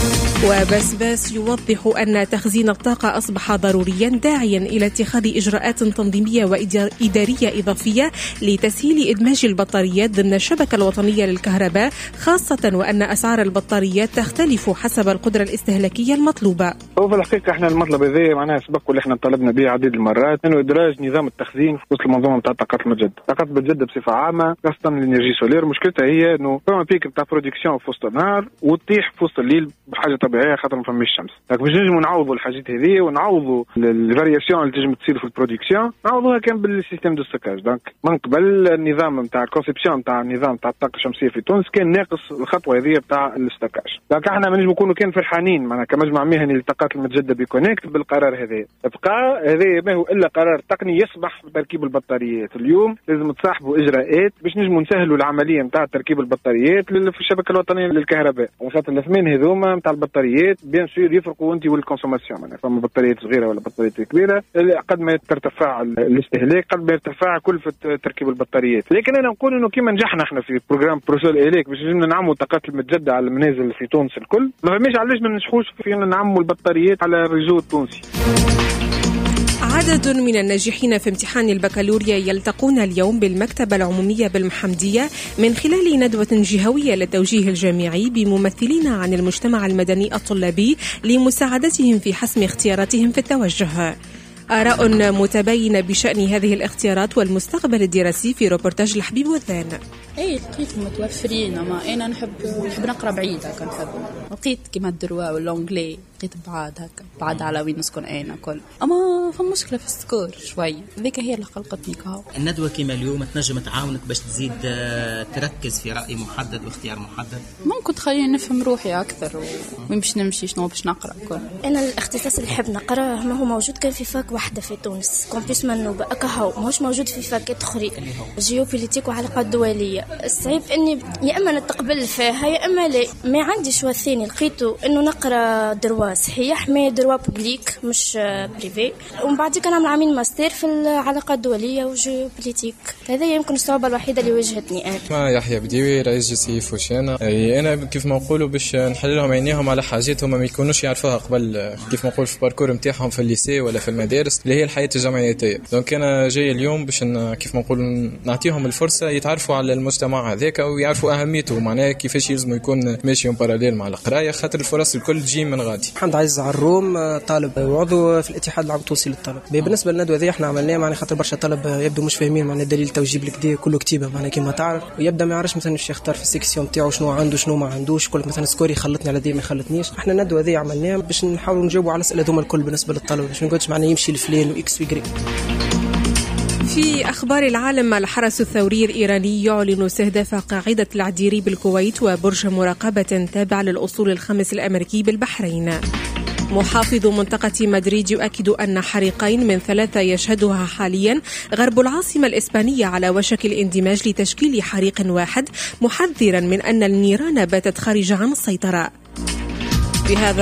وبسباس يوضح أن تخزين الطاقة أصبح ضروريا، داعيا إلى اتخاذ إجراءات تنظيمية وإدارية إضافية لتسهيل إدماج البطاريات ضمن الشبكة الوطنية للكهرباء، خاصة وأن أسعار البطاريات تختلف حسب القدرة الاستهلاكية المطلوبة. وفي الحقيقة احنا المطلب هذا معناها سبق واللي احنا طلبنا به عديد المرات، انه ادراج نظام التخزين في وسط المنظومة نتاع الطاقات المتجددة. الطاقات المتجددة بصفة عامة خاصة الانرجي سولير، مشكلتها هي انه فما بيك نتاع برودكسيون في وسط النهار وتطيح في وسط الليل بحاجة طبيعية خاطر ما فماش الشمس. لكن باش نجموا نعوضوا الحاجات هذه ونعوضوا الفارياسيون اللي تنجم تصير في البرودكسيون، نعوضوها كان بالسيستم دو ستوكاج. دونك من قبل النظام نتاع الكونسيبسيون نتاع النظام نتاع الطاقة الشمسية في تونس كان ناقص الخطوة هذه نتاع الاستوكاج. دونك احنا ما نجم نكونوا كان فرحانين معنا كمجمع مهني للطاقات المتجددة بكونكت بالقرار هذا. تبقى هذا ما هو الا قرار تقني يسمح بتركيب البطاريات. اليوم لازم تصاحبوا اجراءات باش نجموا نسهلوا العملية نتاع تركيب البطاريات في الشبكة الوطنية للكهرباء، خاطر الاثمين هذوما نتاع البطاريات بيان سور يفرقوا انت والكونسوماسيون. يعني فما بطاريات صغيره ولا بطاريات كبيره، قد ما ترتفع الاستهلاك قد ما يرتفع كلفه تركيب البطاريات. لكن انا نقول انه كيما نجحنا احنا في بروجرام بروسول اليك باش نجمنا نعملوا الطاقات المتجدده على المنازل في تونس الكل، ما فماش علاش ما ننجحوش في نعملوا البطاريات على الريزو التونسي. عدد من الناجحين في امتحان البكالوريا يلتقون اليوم بالمكتبة العمومية بالمحمدية من خلال ندوة جهوية للتوجيه الجامعي بممثلين عن المجتمع المدني الطلابي لمساعدتهم في حسم اختياراتهم في التوجه. آراء متباينة بشأن هذه الاختيارات والمستقبل الدراسي في روبورتاج الحبيب والذان. اي لقيت متوفرين، اما انا نحب نقرا بعيد هكا، نحب لقيت كيما الدروا واللونجلي لقيت بعاد هكا، بعاد على وين نسكن انا كل، اما فما مشكله في السكور شويه، ذيك هي اللي قلقتني كهو. الندوه كيما اليوم تنجم تعاونك باش تزيد تركز في راي محدد واختيار محدد، ممكن تخليني نفهم روحي اكثر وين باش نمشي، شنو باش نقرا كل. انا الاختصاص اللي نحب نقراه ما هو موجود كان في فاك واحده في تونس، كومبيس منوبه كهو ماهوش موجود في فاكات اخرى، جيوبوليتيك وعلاقات دوليه. الصعيب اني يا اما نتقبل فيها يا اما لا، ما عندي شو ثاني، لقيته انه نقرا دروا صحيح، ما دروا بوبليك مش بريفي، ومن بعد كان نعمل عامين ماستر في العلاقات الدوليه وجيوبوليتيك. هذا يمكن الصعوبه الوحيده اللي واجهتني انا. ما يحيى بديوي رئيس جسي فوشانا، انا كيف ما نقولوا باش نحل لهم عينيهم على حاجات هما ما يكونوش يعرفوها قبل، كيف ما نقول في الباركور نتاعهم في الليسي ولا في المدارس اللي هي الحياه الجامعية. دونك انا جاي اليوم باش كيف ما نقول نعطيهم الفرصه يتعرفوا على المجتمع هذاك ويعرفوا اهميته، معناها كيفاش يلزم يكون ماشي باراليل مع القرايه، خاطر الفرص الكل تجي من غادي. محمد عزيز عروم، طالب وعضو في الاتحاد العام التونسي للطلب. بالنسبه للندوه هذه احنا عملناها معناها خاطر برشا طلب يبدو مش فاهمين معناها دليل توجيب الكدا كله كتيبه معناها كيما تعرف، ويبدا ما يعرفش مثلا باش يختار في السيكسيون نتاعو شنو عنده شنو ما عندوش، كل مثلا سكوري خلطني على دي ما خلطنيش. احنا الندوه هذه عملناها باش نحاولوا نجاوبوا على الاسئله هذوما الكل بالنسبه للطلبه، باش ما نقولش معناها يمشي لفلان واكس ويجري. في أخبار العالم، الحرس الثوري الإيراني يعلن استهداف قاعدة العديري بالكويت وبرج مراقبة تابع للأصول الخمس الأمريكي بالبحرين. محافظ منطقة مدريد يؤكد أن حريقين من 3 يشهدها حاليا غرب العاصمة الإسبانية على وشك الاندماج لتشكيل حريق واحد، محذرا من أن النيران باتت خارج عن السيطرة. بهذا